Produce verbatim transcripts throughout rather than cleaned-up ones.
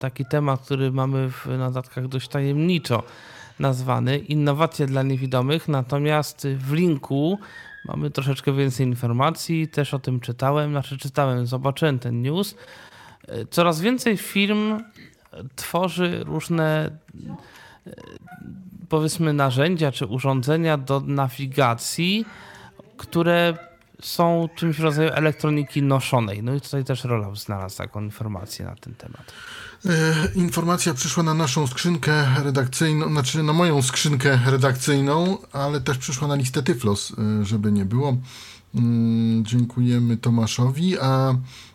taki temat, który mamy w notatkach dość tajemniczo nazwany, innowacje dla niewidomych, natomiast w linku mamy troszeczkę więcej informacji, też o tym czytałem, znaczy czytałem, zobaczyłem ten news. Coraz więcej firm tworzy różne, powiedzmy, narzędzia czy urządzenia do nawigacji, które są czymś w rodzaju elektroniki noszonej. No i tutaj też Rolaf znalazł taką informację na ten temat. Informacja przyszła na naszą skrzynkę redakcyjną, znaczy na moją skrzynkę redakcyjną, ale też przyszła na listę Tyflos, żeby nie było. Dziękujemy Tomaszowi, a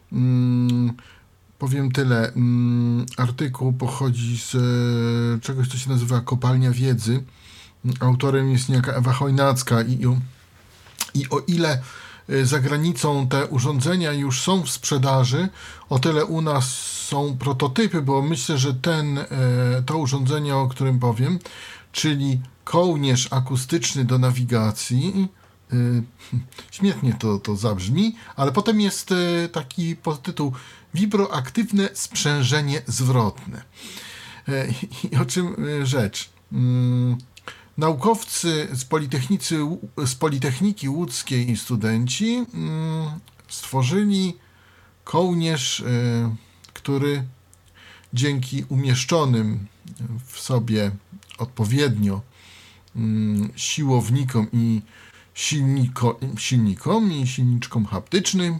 powiem tyle. Artykuł pochodzi z czegoś, co się nazywa Kopalnia Wiedzy. Autorem jest niejaka Ewa Chojnacka i, i o ile za granicą te urządzenia już są w sprzedaży, o tyle u nas są prototypy, bo myślę, że ten, to urządzenie, o którym powiem, czyli kołnierz akustyczny do nawigacji, śmiesznie to, to zabrzmi, ale potem jest taki podtytuł Wibroaktywne sprzężenie zwrotne. I o czym rzecz? Naukowcy z, Politechnicy, z Politechniki Łódzkiej i studenci stworzyli kołnierz, który dzięki umieszczonym w sobie odpowiednio siłownikom i silniko, silnikom i silniczkom haptycznym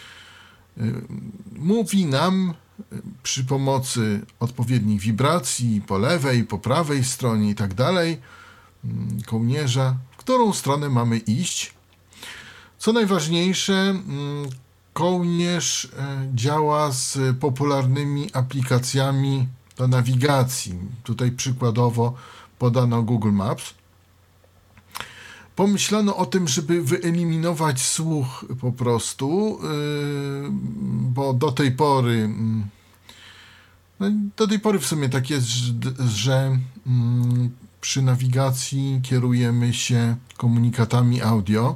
mówi nam przy pomocy odpowiednich wibracji po lewej, po prawej stronie i tak dalej kołnierza, w którą stronę mamy iść. Co najważniejsze, kołnierz działa z popularnymi aplikacjami do nawigacji. Tutaj przykładowo podano Google Maps. Pomyślano o tym, żeby wyeliminować słuch po prostu, bo do tej pory no do tej pory w sumie tak jest, że przy nawigacji kierujemy się komunikatami audio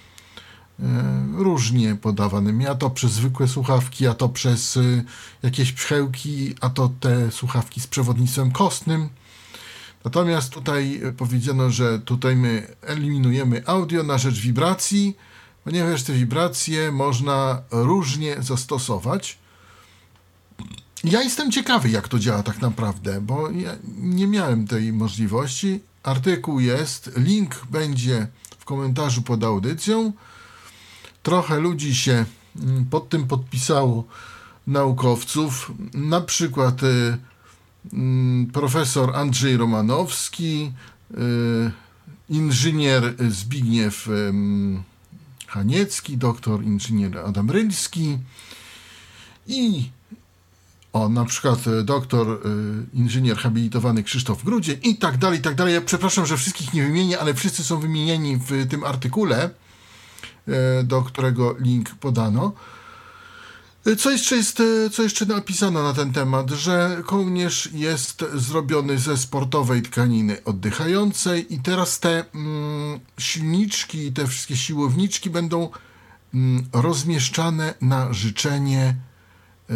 różnie podawanymi, a to przez zwykłe słuchawki, a to przez jakieś pchełki, a to te słuchawki z przewodnictwem kostnym. Natomiast tutaj powiedziano, że tutaj my eliminujemy audio na rzecz wibracji, ponieważ te wibracje można różnie zastosować. Ja jestem ciekawy, jak to działa tak naprawdę, bo ja nie miałem tej możliwości. Artykuł jest, link będzie w komentarzu pod audycją. Trochę ludzi się pod tym podpisało, naukowców, na przykład y, y, profesor Andrzej Romanowski, y, inżynier Zbigniew y, Haniecki, doktor inżynier Adam Rylski i o, na przykład doktor, y, inżynier habilitowany Krzysztof Grudzień i tak dalej, i tak dalej. Ja przepraszam, że wszystkich nie wymienię, ale wszyscy są wymienieni w tym artykule, y, do którego link podano. Co jeszcze jest, co jeszcze napisano na ten temat, że kołnierz jest zrobiony ze sportowej tkaniny oddychającej i teraz te mm, silniczki, te wszystkie siłowniczki będą mm, rozmieszczane na życzenie y,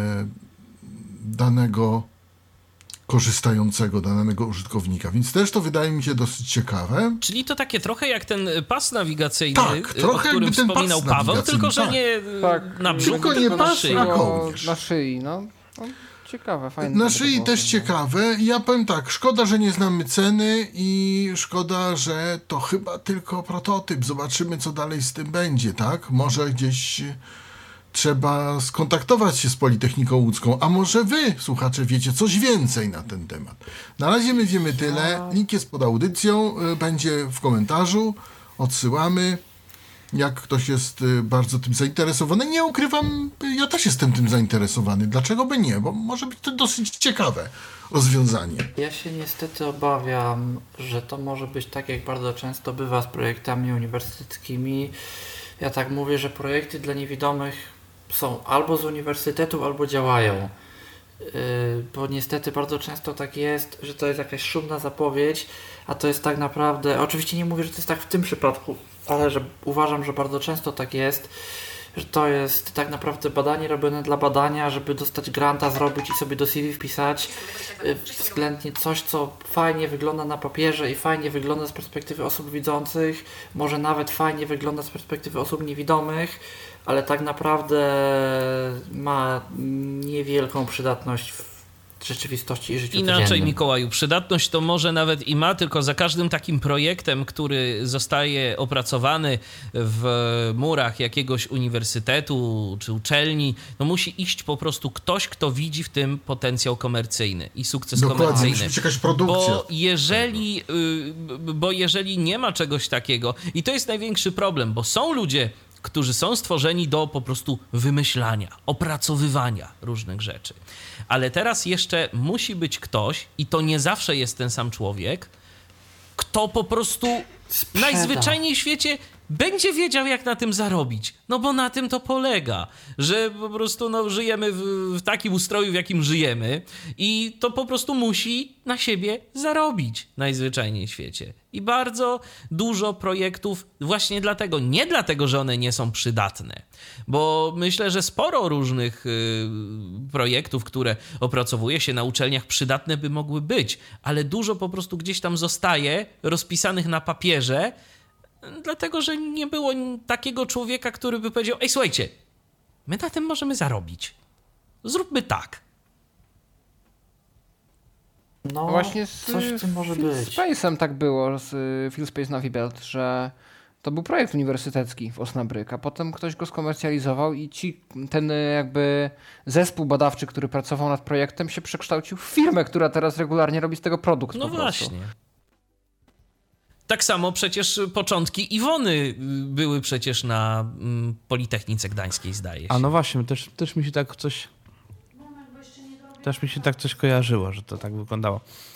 danego korzystającego, danego użytkownika. Więc też to wydaje mi się dosyć ciekawe. Czyli to takie trochę jak ten pas nawigacyjny, tak, o którym wspominał Paweł, tylko że tak. nie tak, na brzuchu, tylko nie tylko pas, na szyi. a kołnierz. Na szyi, no. no ciekawe, fajne. Na szyi też ciekawe. Ja powiem tak, szkoda, że nie znamy ceny i szkoda, że to chyba tylko prototyp. Zobaczymy, co dalej z tym będzie, tak? Może gdzieś trzeba skontaktować się z Politechniką Łódzką, a może wy, słuchacze, wiecie coś więcej na ten temat. Na razie my wiemy tyle. Link jest pod audycją, będzie w komentarzu, odsyłamy. Jak ktoś jest bardzo tym zainteresowany, nie ukrywam, ja też jestem tym zainteresowany. Dlaczego by nie? Bo może być to dosyć ciekawe rozwiązanie. Ja się niestety obawiam, że to może być tak, jak bardzo często bywa z projektami uniwersyteckimi. Ja tak mówię, że projekty dla niewidomych są albo z uniwersytetów, albo działają. Yy, bo niestety bardzo często tak jest, że to jest jakaś szumna zapowiedź, a to jest tak naprawdę, oczywiście nie mówię, że to jest tak w tym przypadku, ale że uważam, że bardzo często tak jest, że to jest tak naprawdę badanie robione dla badania, żeby dostać granta, zrobić i sobie do C V wpisać względnie coś, co fajnie wygląda na papierze i fajnie wygląda z perspektywy osób widzących, może nawet fajnie wygląda z perspektywy osób niewidomych, ale tak naprawdę ma niewielką przydatność w rzeczywistości i życiu Inaczej, codziennym. Mikołaju, przydatność to może nawet i ma, tylko za każdym takim projektem, który zostaje opracowany w murach jakiegoś uniwersytetu czy uczelni, no musi iść po prostu ktoś, kto widzi w tym potencjał komercyjny i sukces Dokładnie, komercyjny. musi być jakaś produkcja. Bo jeżeli, bo jeżeli nie ma czegoś takiego, i to jest największy problem, bo są ludzie, którzy są stworzeni do po prostu wymyślania, opracowywania różnych rzeczy. Ale teraz jeszcze musi być ktoś, i to nie zawsze jest ten sam człowiek, kto po prostu Sprzeda. najzwyczajniej w świecie będzie wiedział, jak na tym zarobić. No bo na tym to polega, że po prostu no, żyjemy w, w takim ustroju, w jakim żyjemy i to po prostu musi na siebie zarobić najzwyczajniej w świecie. I bardzo dużo projektów właśnie dlatego, nie dlatego, że one nie są przydatne, bo myślę, że sporo różnych y, projektów, które opracowuje się na uczelniach, przydatne by mogły być, ale dużo po prostu gdzieś tam zostaje rozpisanych na papierze, dlatego, że nie było takiego człowieka, który by powiedział: ej, słuchajcie, my na tym możemy zarobić. Zróbmy tak. No, Właśnie z coś w tym może Phil być. Space'em tak było, z Phil Space Navibelt, że to był projekt uniwersytecki w Osnabrück, a potem ktoś go skomercjalizował i ci, ten jakby zespół badawczy, który pracował nad projektem, się przekształcił w firmę, która teraz regularnie robi z tego produkt. No po prostu. właśnie. Tak samo przecież początki Iwony były przecież na mm, Politechnice Gdańskiej, zdaje się. A no właśnie, też, też mi się tak coś... Też mi się tak coś kojarzyło, że to tak wyglądało.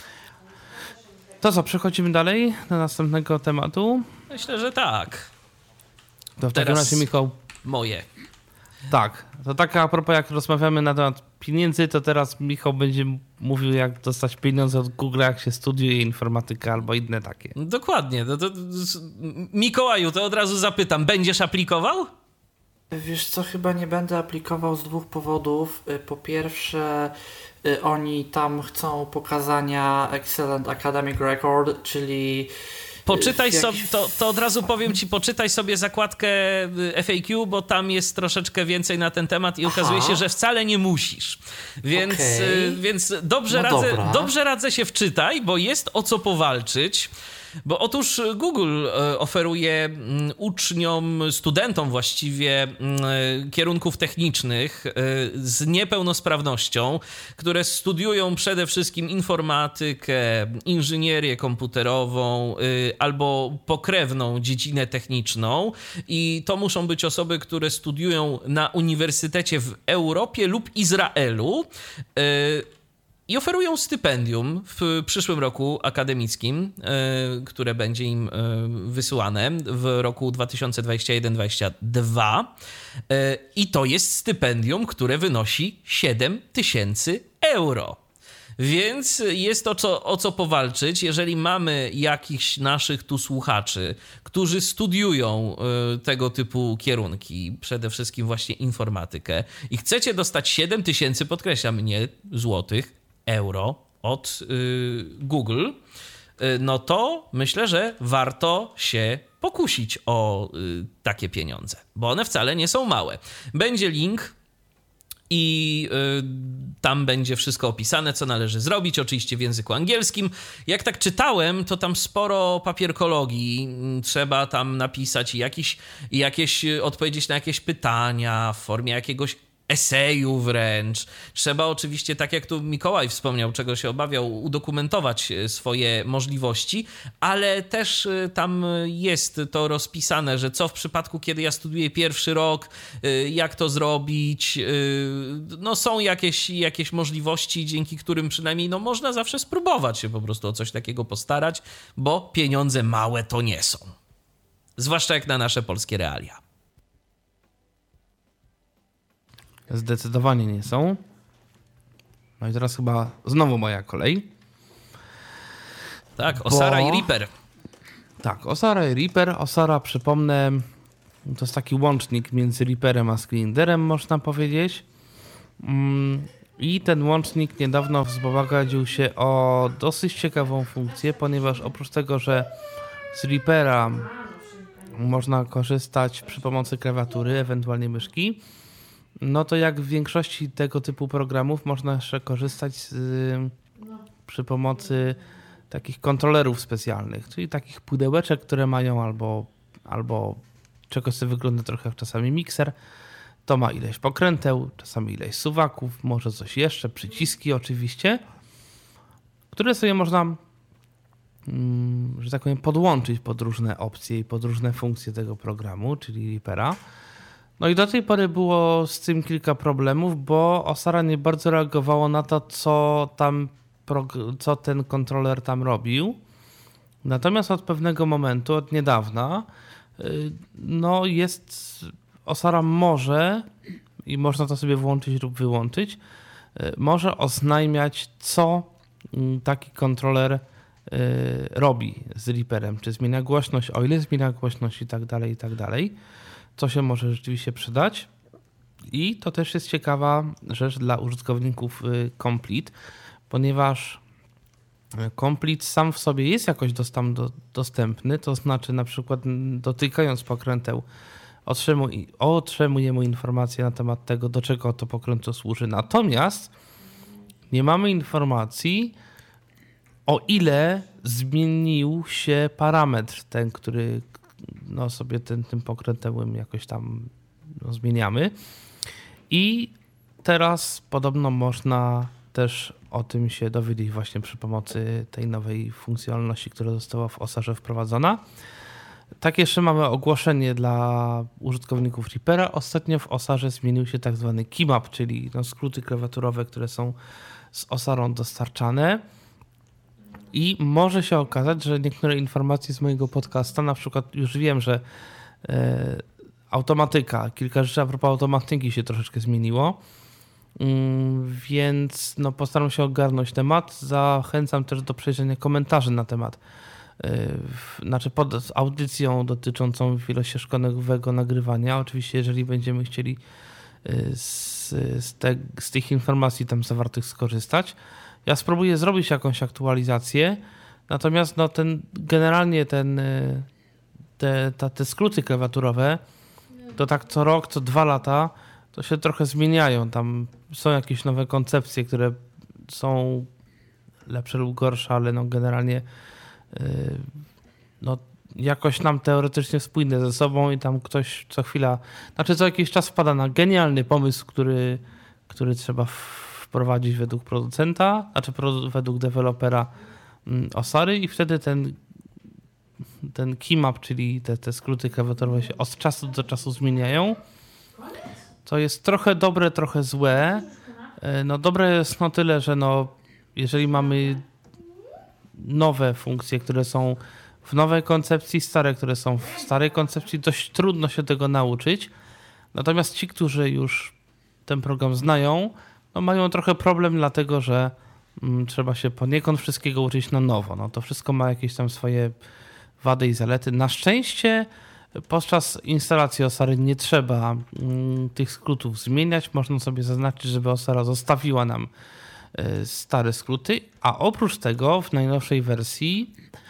To co, przechodzimy dalej do następnego tematu. Myślę, że tak. To w takim Teraz- razie, Michał, Moje. tak. To tak a propos, jak rozmawiamy na temat pieniędzy, to teraz Michał będzie mówił, jak dostać pieniądze od Google, jak się studiuje informatykę albo inne takie. Dokładnie. No to, Mikołaju, to od razu zapytam, będziesz aplikował? Wiesz co, chyba nie będę aplikował z dwóch powodów. Y, Po pierwsze, y, oni tam chcą pokazania Excellent Academic Record, czyli Poczytaj w jakiś- sobie, to, to od razu powiem ci, poczytaj sobie zakładkę F A Q, bo tam jest troszeczkę więcej na ten temat i Aha. okazuje się, że wcale nie musisz. Więc, Okej. y, więc dobrze, No radzę, dobra. dobrze radzę się wczytaj, bo jest o co powalczyć. Bo otóż Google e, oferuje mm, uczniom, studentom właściwie mm, kierunków technicznych e, z niepełnosprawnością, które studiują przede wszystkim informatykę, inżynierię komputerową y, albo pokrewną dziedzinę techniczną. I to muszą być osoby, które studiują na uniwersytecie w Europie lub Izraelu. y, I oferują stypendium w przyszłym roku akademickim, e, które będzie im e, wysyłane w roku dwa tysiące dwudziestym pierwszym dwudziestym drugim. E, I to jest stypendium, które wynosi siedem tysięcy euro. Więc jest to co, o co powalczyć. Jeżeli mamy jakichś naszych tu słuchaczy, którzy studiują y, tego typu kierunki, przede wszystkim właśnie informatykę, i chcecie dostać siedem tysięcy, podkreślam, nie złotych, euro od y, Google, y, no to myślę, że warto się pokusić o y, takie pieniądze, bo one wcale nie są małe. Będzie link i y, tam będzie wszystko opisane, co należy zrobić, oczywiście w języku angielskim. Jak tak czytałem, to tam sporo papierkologii, trzeba tam napisać i jakieś, i jakieś odpowiedzieć na jakieś pytania w formie jakiegoś eseju wręcz. Trzeba oczywiście, tak jak tu Mikołaj wspomniał, czego się obawiał, udokumentować swoje możliwości, ale też tam jest to rozpisane, że co w przypadku, kiedy ja studiuję pierwszy rok, jak to zrobić. No są jakieś, jakieś możliwości, dzięki którym przynajmniej no, można zawsze spróbować się po prostu o coś takiego postarać, bo pieniądze małe to nie są. Zwłaszcza jak na nasze polskie realia. Zdecydowanie nie są. No i teraz chyba znowu moja kolej. Tak, Osara Bo- i Reaper. Tak, Osara i Reaper. Osara, przypomnę, To jest taki łącznik między Reaperem a Screenreaderem, można powiedzieć. I ten łącznik niedawno wzbogacił się o dosyć ciekawą funkcję, ponieważ oprócz tego, że z Reapera można korzystać przy pomocy klawiatury, ewentualnie myszki, no to jak w większości tego typu programów można jeszcze korzystać z, przy pomocy takich kontrolerów specjalnych, czyli takich pudełeczek, które mają albo, albo czegoś, co wygląda trochę jak czasami mikser. To ma ileś pokręteł, czasami ileś suwaków, może coś jeszcze, przyciski oczywiście, które sobie można, że tak powiem, podłączyć pod różne opcje i pod różne funkcje tego programu, czyli Reapera. No i do tej pory było z tym kilka problemów, bo Osara nie bardzo reagowało na to, co tam, co ten kontroler tam robił. Natomiast od pewnego momentu, od niedawna, no jest... Osara może, i można to sobie włączyć lub wyłączyć, może oznajmiać, co taki kontroler robi z Reaperem. Czy zmienia głośność, o ile zmienia głośność i tak dalej, i tak dalej. Co się może rzeczywiście przydać. I to też jest ciekawa rzecz dla użytkowników Complete, ponieważ Complete sam w sobie jest jakoś dostępny, to znaczy na przykład dotykając pokręteł otrzymujemy informacje na temat tego, do czego to pokrętło służy. Natomiast nie mamy informacji, o ile zmienił się parametr ten, który no, sobie ten, tym pokrętłem jakoś tam no, zmieniamy. I teraz podobno można też o tym się dowiedzieć właśnie przy pomocy tej nowej funkcjonalności, która została w Osarze wprowadzona. Tak jeszcze mamy ogłoszenie dla użytkowników Reapera. Ostatnio w Osarze zmienił się tak zwany keymap, czyli no skróty klawiaturowe, które są z Osarą dostarczane. I może się okazać, że niektóre informacje z mojego podcasta, na przykład już wiem, że e, automatyka, kilka rzeczy a propos automatyki się troszeczkę zmieniło, mm, więc no, postaram się ogarnąć temat. Zachęcam też do przejrzenia komentarzy na temat. Znaczy pod audycją dotyczącą wielościeżkowego nagrywania. Oczywiście, jeżeli będziemy chcieli z, z, te, z tych informacji tam zawartych skorzystać, ja spróbuję zrobić jakąś aktualizację, natomiast no ten, generalnie ten, te, te, te skróty klawiaturowe to tak co rok, co dwa lata to się trochę zmieniają. Tam są jakieś nowe koncepcje, które są lepsze lub gorsze, ale no generalnie no, jakoś nam teoretycznie spójne ze sobą i tam ktoś co chwila, znaczy co jakiś czas wpada na genialny pomysł, który, który trzeba wprowadzić według producenta, znaczy według dewelopera Osary i wtedy ten, ten keymap, czyli te, te skróty klawiaturowe się od czasu do czasu zmieniają. To jest trochę dobre, trochę złe. No dobre jest no tyle, że no jeżeli mamy nowe funkcje, które są w nowej koncepcji, stare, które są w starej koncepcji, dość trudno się tego nauczyć. Natomiast ci, którzy już ten program znają, no mają trochę problem, dlatego że mm, trzeba się poniekąd wszystkiego uczyć na nowo. No to wszystko ma jakieś tam swoje wady i zalety. Na szczęście podczas instalacji Osary nie trzeba mm, tych skrótów zmieniać. Można sobie zaznaczyć, żeby Osara zostawiła nam stare skróty, a oprócz tego w najnowszej wersji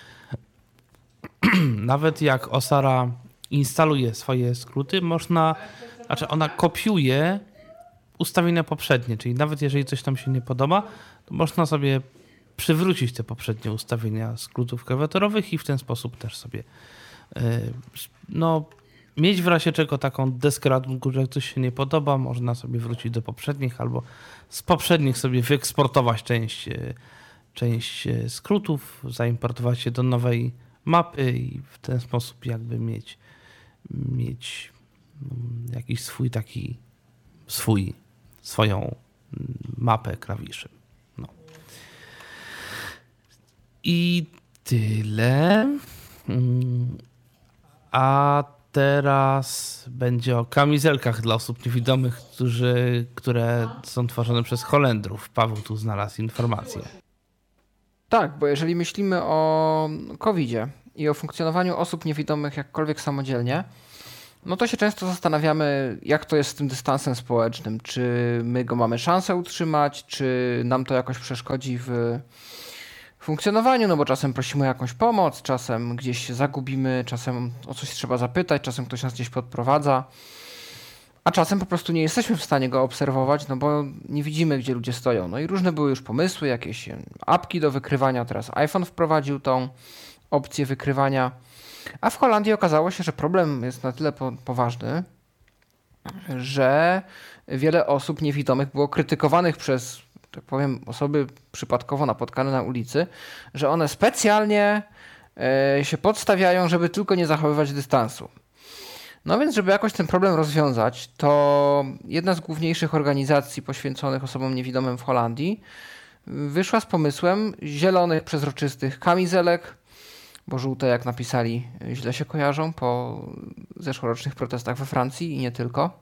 nawet jak Osara instaluje swoje skróty, można, znaczy ona kopiuje ustawienia poprzednie, czyli nawet jeżeli coś tam się nie podoba, to można sobie przywrócić te poprzednie ustawienia skrótów klawiaturowych i w ten sposób też sobie no, mieć w razie czego taką deskę ratunku, że jak coś się nie podoba, można sobie wrócić do poprzednich albo z poprzednich sobie wyeksportować część, część skrótów, zaimportować je do nowej mapy i w ten sposób jakby mieć, mieć jakiś swój taki swój, swoją mapę klawiszy. No. I tyle. A teraz będzie o kamizelkach dla osób niewidomych, którzy, które są tworzone przez Holendrów. Paweł tu znalazł informację. Tak, bo jeżeli myślimy o kowidzie i o funkcjonowaniu osób niewidomych jakkolwiek samodzielnie, No to się często zastanawiamy, jak to jest z tym dystansem społecznym. Czy my go mamy szansę utrzymać, czy nam to jakoś przeszkodzi w funkcjonowaniu, no bo czasem prosimy o jakąś pomoc, czasem gdzieś się zagubimy, czasem o coś trzeba zapytać, czasem ktoś nas gdzieś podprowadza, a czasem po prostu nie jesteśmy w stanie go obserwować, no bo nie widzimy, gdzie ludzie stoją. No i różne były już pomysły, jakieś apki do wykrywania, teraz iPhone wprowadził tą opcję wykrywania, a w Holandii okazało się, że problem jest na tyle po- poważny, że wiele osób niewidomych było krytykowanych przez, tak powiem, osoby przypadkowo napotkane na ulicy, że one specjalnie e, się podstawiają, żeby tylko nie zachowywać dystansu. No więc, żeby jakoś ten problem rozwiązać, to jedna z główniejszych organizacji poświęconych osobom niewidomym w Holandii wyszła z pomysłem zielonych, przezroczystych kamizelek, bo żółte, jak napisali, źle się kojarzą po zeszłorocznych protestach we Francji i nie tylko.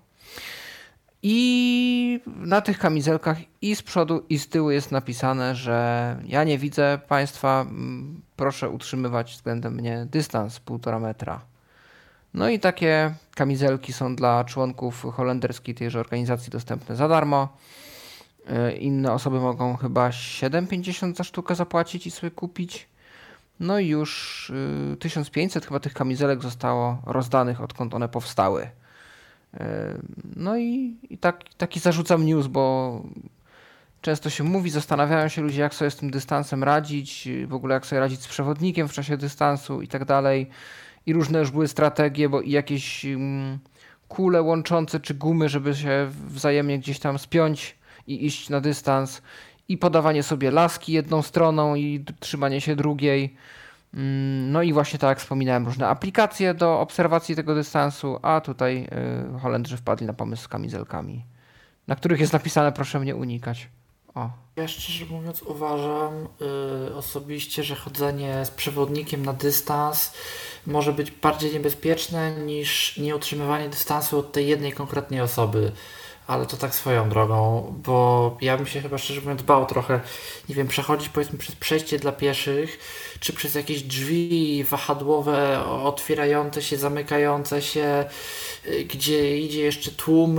I na tych kamizelkach i z przodu, i z tyłu jest napisane, że ja nie widzę państwa, proszę utrzymywać względem mnie dystans półtora metra. No i takie kamizelki są dla członków holenderskiej tejże organizacji dostępne za darmo. Inne osoby mogą chyba siedem pięćdziesiąt za sztukę zapłacić i sobie kupić. No i już tysiąc pięćset chyba tych kamizelek zostało rozdanych, odkąd one powstały. No i, i tak, taki zarzucam news, bo często się mówi, zastanawiają się ludzie, jak sobie z tym dystansem radzić, w ogóle jak sobie radzić z przewodnikiem w czasie dystansu i tak dalej. I różne już były strategie, bo i jakieś um, kule łączące czy gumy, żeby się wzajemnie gdzieś tam spiąć i iść na dystans. I podawanie sobie laski jedną stroną i trzymanie się drugiej. No i właśnie tak jak wspominałem, różne aplikacje do obserwacji tego dystansu, a tutaj y, Holendrzy wpadli na pomysł z kamizelkami, na których jest napisane proszę mnie unikać. O. Ja szczerze mówiąc uważam y, osobiście, że chodzenie z przewodnikiem na dystans może być bardziej niebezpieczne niż nieutrzymywanie dystansu od tej jednej konkretnej osoby. Ale to tak swoją drogą, bo ja bym się chyba szczerze mówiąc bał trochę, nie wiem, przechodzić powiedzmy przez przejście dla pieszych, czy przez jakieś drzwi wahadłowe, otwierające się, zamykające się, gdzie idzie jeszcze tłum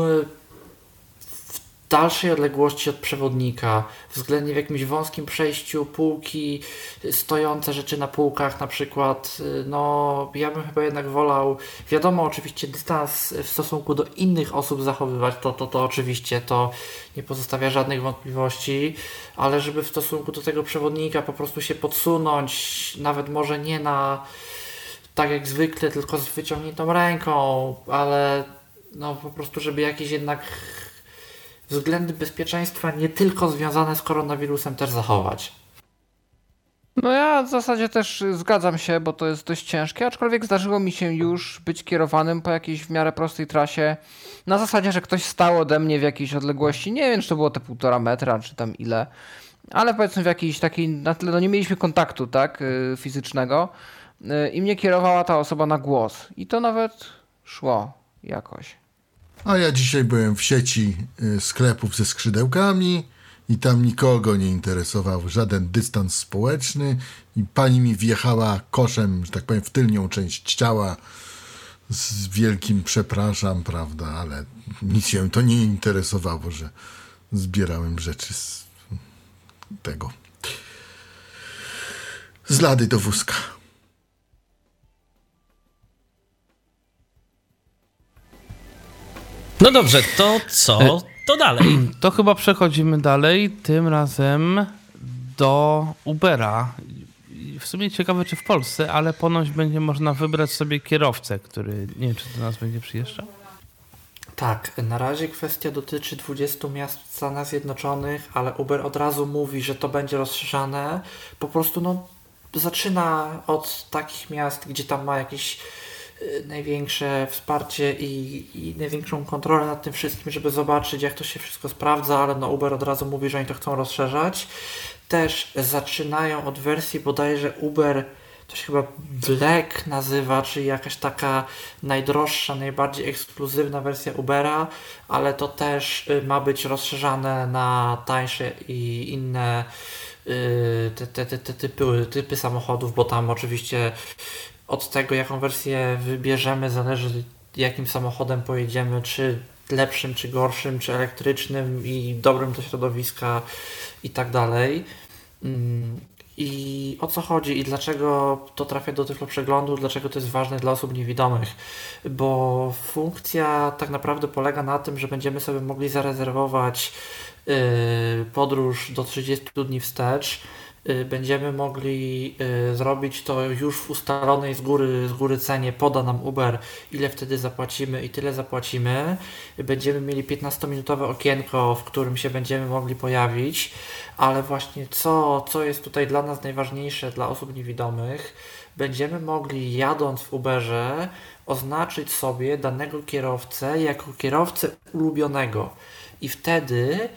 w dalszej odległości od przewodnika, względnie w jakimś wąskim przejściu, półki, stojące rzeczy na półkach na przykład, no ja bym chyba jednak wolał, wiadomo oczywiście dystans w stosunku do innych osób zachowywać, to, to, to oczywiście to nie pozostawia żadnych wątpliwości, ale żeby w stosunku do tego przewodnika po prostu się podsunąć, nawet może nie na tak jak zwykle, tylko z wyciągniętą ręką, ale no po prostu żeby jakieś jednak względy bezpieczeństwa nie tylko związane z koronawirusem też zachować. No ja w zasadzie też zgadzam się, bo to jest dość ciężkie, aczkolwiek zdarzyło mi się już być kierowanym po jakiejś w miarę prostej trasie na zasadzie, że ktoś stał ode mnie w jakiejś odległości, nie wiem czy to było te półtora metra, czy tam ile, ale powiedzmy w jakiejś takiej, na tyle, no nie mieliśmy kontaktu, tak, fizycznego i mnie kierowała ta osoba na głos i to nawet szło jakoś. A ja dzisiaj byłem w sieci sklepów ze skrzydełkami i tam nikogo nie interesował żaden dystans społeczny i pani mi wjechała koszem, że tak powiem, w tylnią część ciała z wielkim przepraszam, prawda, ale nic się to nie interesowało, że zbierałem rzeczy z tego z lady do wózka. No dobrze, to co? To dalej. To chyba przechodzimy dalej, tym razem do Ubera. W sumie ciekawe, czy w Polsce, ale ponoć będzie można wybrać sobie kierowcę, który, nie wiem, czy do nas będzie przyjeżdżał. Tak, na razie kwestia dotyczy dwudziestu miast w Stanach Zjednoczonych, ale Uber od razu mówi, że to będzie rozszerzane. Po prostu no, zaczyna od takich miast, gdzie tam ma jakieś największe wsparcie i, i największą kontrolę nad tym wszystkim, żeby zobaczyć, jak to się wszystko sprawdza, ale no Uber od razu mówi, że oni to chcą rozszerzać. Też zaczynają od wersji bodajże Uber, to się chyba Black nazywa, czyli jakaś taka najdroższa, najbardziej ekskluzywna wersja Ubera, ale to też ma być rozszerzane na tańsze i inne te, te, te, te typy, typy samochodów, bo tam oczywiście od tego, jaką wersję wybierzemy, zależy jakim samochodem pojedziemy, czy lepszym, czy gorszym, czy elektrycznym i dobrym do środowiska i tak dalej. I o co chodzi i dlaczego to trafia do tego przeglądu, dlaczego to jest ważne dla osób niewidomych, bo funkcja tak naprawdę polega na tym, że będziemy sobie mogli zarezerwować yy, podróż do trzydziestu dni wstecz, yy, będziemy mogli yy, zrobić to już w ustalonej z góry, z góry cenie, poda nam Uber, ile wtedy zapłacimy i tyle zapłacimy, będziemy mieli piętnastominutowe okienko, w którym się będziemy mogli pojawić, ale właśnie co, co jest tutaj dla nas najważniejsze, dla osób niewidomych, będziemy mogli jadąc w Uberze oznaczyć sobie danego kierowcę jako kierowcę ulubionego i wtedy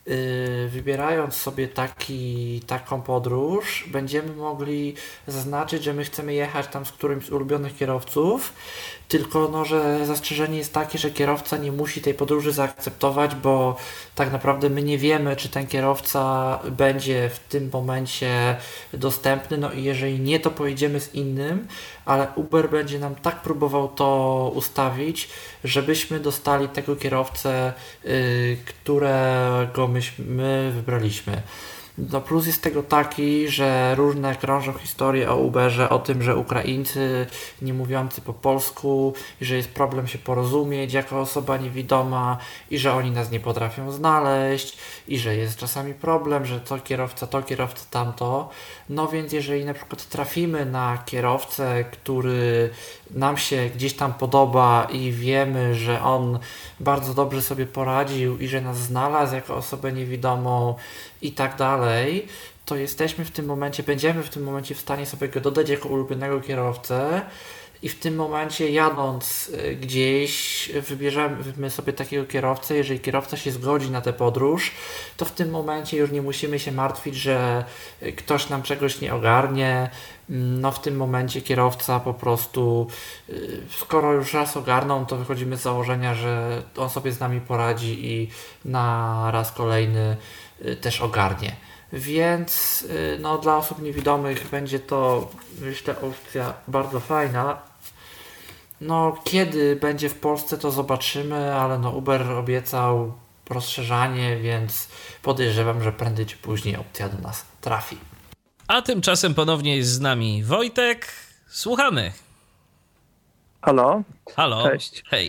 yy, wybierając sobie taki, taką podróż będziemy mogli zaznaczyć, że my chcemy jechać tam z którymś z ulubionych kierowców, tylko no, że zastrzeżenie jest takie, że kierowca nie musi tej podróży zaakceptować, bo tak naprawdę my nie wiemy, czy ten kierowca będzie w tym momencie dostępny, no i jeżeli nie, to pojedziemy z innym, ale Uber będzie nam tak próbował to ustawić, żebyśmy dostali tego kierowcę, yy, którego myśmy wybraliśmy. No plus jest tego taki, że różne krążą historie o Uberze, o tym, że Ukraińcy nie mówiący po polsku i że jest problem się porozumieć jako osoba niewidoma i że oni nas nie potrafią znaleźć i że jest czasami problem, że to kierowca, to kierowca, tamto. No więc jeżeli na przykład trafimy na kierowcę, który nam się gdzieś tam podoba i wiemy, że on bardzo dobrze sobie poradził i że nas znalazł jako osobę niewidomą i tak dalej, to jesteśmy w tym momencie, będziemy w tym momencie w stanie sobie go dodać jako ulubionego kierowcę i w tym momencie jadąc gdzieś wybierzemy sobie takiego kierowcę, jeżeli kierowca się zgodzi na tę podróż, to w tym momencie już nie musimy się martwić, że ktoś nam czegoś nie ogarnie. No w tym momencie kierowca po prostu, skoro już raz ogarną, to wychodzimy z założenia, że on sobie z nami poradzi i na raz kolejny też ogarnie. Więc no, dla osób niewidomych będzie to, myślę, opcja bardzo fajna. No kiedy będzie w Polsce, to zobaczymy, ale no Uber obiecał rozszerzanie, więc podejrzewam, że prędzej czy później opcja do nas trafi. A tymczasem ponownie jest z nami Wojtek. Słuchamy. Halo. Halo. Cześć. Hej.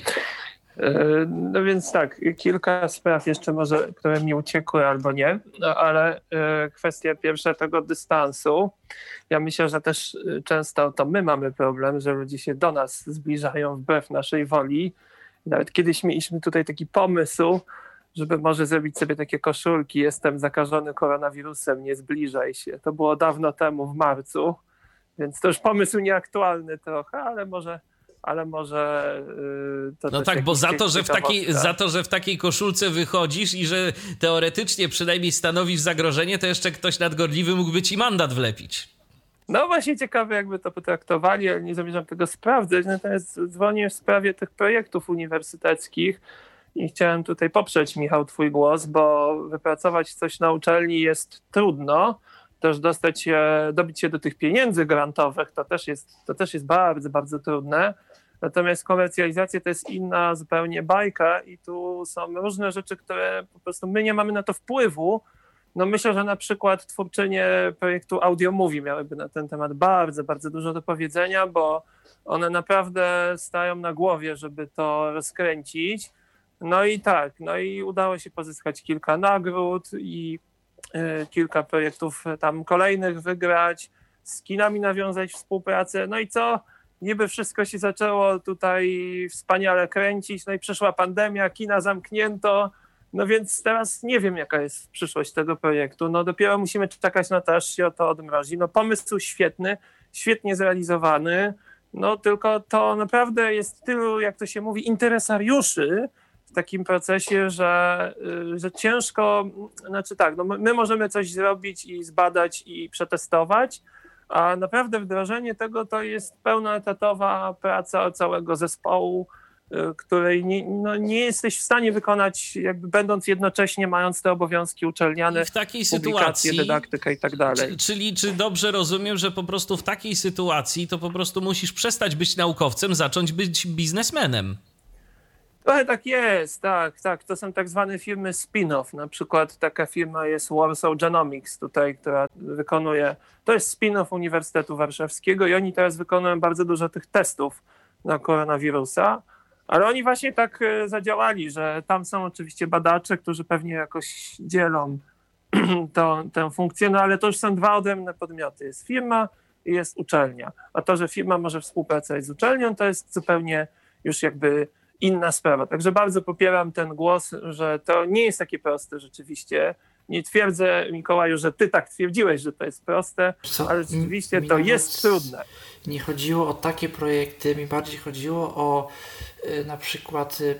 No więc tak, kilka spraw jeszcze może, które mi uciekły albo nie, no ale kwestia pierwsza tego dystansu. Ja myślę, że też często to my mamy problem, że ludzie się do nas zbliżają wbrew naszej woli. Nawet kiedyś mieliśmy tutaj taki pomysł, żeby może zrobić sobie takie koszulki, jestem zakażony koronawirusem, nie zbliżaj się. To było dawno temu, w marcu, więc to już pomysł nieaktualny trochę, ale może... ale może yy, to no też tak, bo za to, że w takiej, ciekawostka. za to, że w takiej koszulce wychodzisz i że teoretycznie przynajmniej stanowisz zagrożenie, to jeszcze ktoś nadgorliwy mógłby ci mandat wlepić. No właśnie ciekawe, jakby to potraktowali, ale nie zamierzam tego sprawdzać. Natomiast dzwonię w sprawie tych projektów uniwersyteckich i chciałem tutaj poprzeć, Michał, twój głos, bo wypracować coś na uczelni jest trudno. Też dostać się, dobić się do tych pieniędzy grantowych, to też jest, to też jest bardzo, bardzo trudne. Natomiast komercjalizacja to jest inna zupełnie bajka i tu są różne rzeczy, które po prostu my nie mamy na to wpływu. No myślę, że na przykład twórczynie projektu Audio Movie miałyby na ten temat bardzo, bardzo dużo do powiedzenia, bo one naprawdę stają na głowie, żeby to rozkręcić. No i tak, no i udało się pozyskać kilka nagród i kilka projektów tam kolejnych wygrać, z kinami nawiązać współpracę. No i co? Niby wszystko się zaczęło tutaj wspaniale kręcić, no i przyszła pandemia, kina zamknięto, no więc teraz nie wiem, jaka jest przyszłość tego projektu. No dopiero musimy czekać na to, aż się to odmrozi. No pomysł świetny, świetnie zrealizowany, no tylko to naprawdę jest tylu, jak to się mówi, interesariuszy w takim procesie, że, że ciężko, znaczy tak, no my możemy coś zrobić i zbadać i przetestować, a naprawdę wdrożenie tego to jest pełnoetatowa praca całego zespołu, której nie, no, nie jesteś w stanie wykonać, jakby będąc jednocześnie mając te obowiązki uczelniane, I w takiej publikacje, sytuacji, dydaktykę i tak dalej. Czy, czyli czy dobrze rozumiem, że po prostu w takiej sytuacji to po prostu musisz przestać być naukowcem, zacząć być biznesmenem? Trochę tak jest, tak, tak. To są tak zwane firmy spin-off. Na przykład taka firma jest Warsaw Genomics tutaj, która wykonuje, to jest spin-off Uniwersytetu Warszawskiego i oni teraz wykonują bardzo dużo tych testów na koronawirusa, ale oni właśnie tak zadziałali, że tam są oczywiście badacze, którzy pewnie jakoś dzielą to, tę funkcję, no ale to już są dwa odrębne podmioty. Jest firma i jest uczelnia. A to, że firma może współpracować z uczelnią, to jest zupełnie już jakby inna sprawa. Także bardzo popieram ten głos, że to nie jest takie proste rzeczywiście. Nie twierdzę, Mikołaju, że ty tak twierdziłeś, że to jest proste, Co? ale rzeczywiście Mi to nawet jest trudne. Nie chodziło o takie projekty, mi bardziej chodziło o y, na przykład y,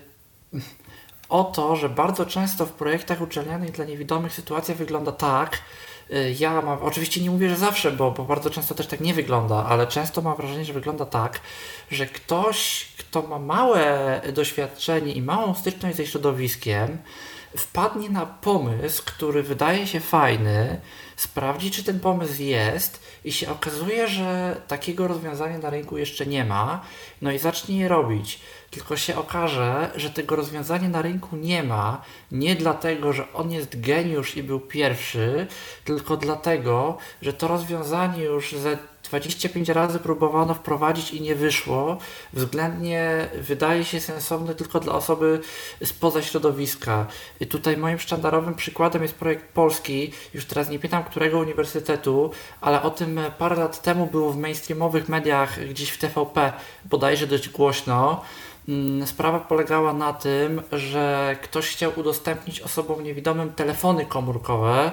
o to, że bardzo często w projektach uczelnianych dla niewidomych sytuacja wygląda tak. y, Ja mam, oczywiście nie mówię, że zawsze, bo, bo bardzo często też tak nie wygląda, ale często mam wrażenie, że wygląda tak, że ktoś, kto ma małe doświadczenie i małą styczność ze środowiskiem, wpadnie na pomysł, który wydaje się fajny, sprawdzi, czy ten pomysł jest i się okazuje, że takiego rozwiązania na rynku jeszcze nie ma, no i zacznie je robić. Tylko się okaże, że tego rozwiązania na rynku nie ma, nie dlatego, że on jest geniusz i był pierwszy, tylko dlatego, że to rozwiązanie już ze dwadzieścia pięć razy próbowano wprowadzić i nie wyszło, względnie wydaje się sensowne tylko dla osoby spoza środowiska. I tutaj moim sztandarowym przykładem jest projekt polski, już teraz nie pamiętam którego uniwersytetu, ale o tym parę lat temu było w mainstreamowych mediach, gdzieś w T V P bodajże dość głośno. Sprawa polegała na tym, że ktoś chciał udostępnić osobom niewidomym telefony komórkowe.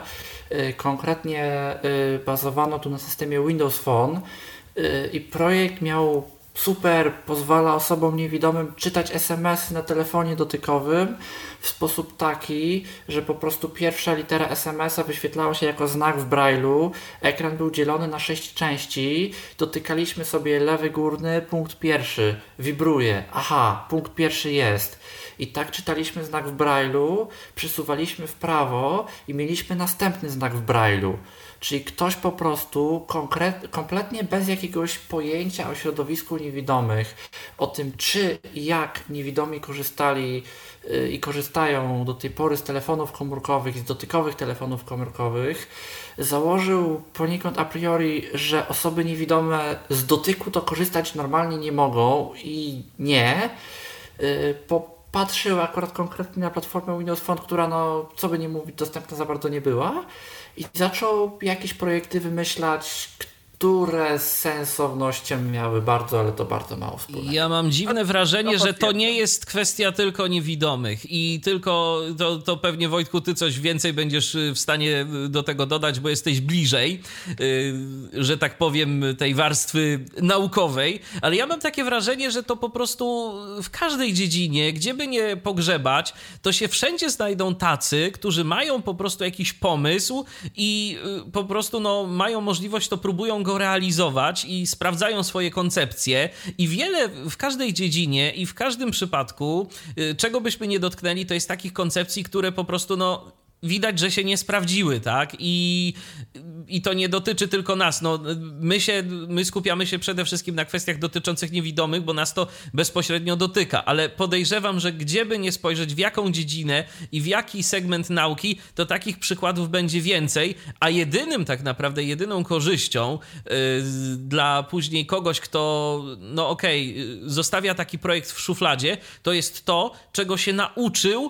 Konkretnie bazowano tu na systemie Windows Phone i projekt miał super, pozwala osobom niewidomym czytać es em esy na telefonie dotykowym w sposób taki, że po prostu pierwsza litera es em esa wyświetlała się jako znak w Braille'u, ekran był dzielony na sześć części, dotykaliśmy sobie lewy górny, punkt pierwszy, wibruje, aha, punkt pierwszy jest. I tak czytaliśmy znak w Braille'u, przesuwaliśmy w prawo i mieliśmy następny znak w Braille'u. Czyli ktoś po prostu konkret, kompletnie bez jakiegoś pojęcia o środowisku niewidomych, o tym czy i jak niewidomi korzystali yy, i korzystają do tej pory z telefonów komórkowych, z dotykowych telefonów komórkowych, założył poniekąd a priori, że osoby niewidome z dotyku to korzystać normalnie nie mogą i nie. Yy, po Patrzył akurat konkretnie na platformę Windows Phone, która, no, co by nie mówić, dostępna za bardzo nie była i zaczął jakieś projekty wymyślać, które z sensownością miały bardzo, ale to bardzo mało wspólnego. Ja mam dziwne wrażenie, że to nie jest kwestia tylko niewidomych i tylko, to, to pewnie Wojtku, ty coś więcej będziesz w stanie do tego dodać, bo jesteś bliżej, yy, że tak powiem, tej warstwy naukowej, ale ja mam takie wrażenie, że to po prostu w każdej dziedzinie, gdzie by nie pogrzebać, to się wszędzie znajdą tacy, którzy mają po prostu jakiś pomysł i yy, po prostu no, mają możliwość, to próbują go realizować i sprawdzają swoje koncepcje i wiele w każdej dziedzinie i w każdym przypadku, czego byśmy nie dotknęli, to jest takich koncepcji, które po prostu no widać, że się nie sprawdziły, tak? I, i to nie dotyczy tylko nas. No, my, się, my skupiamy się przede wszystkim na kwestiach dotyczących niewidomych, bo nas to bezpośrednio dotyka, ale podejrzewam, że gdzie by nie spojrzeć, w jaką dziedzinę i w jaki segment nauki, to takich przykładów będzie więcej, a jedynym tak naprawdę, jedyną korzyścią yy, dla później kogoś, kto, no okej, okay, zostawia taki projekt w szufladzie, to jest to, czego się nauczył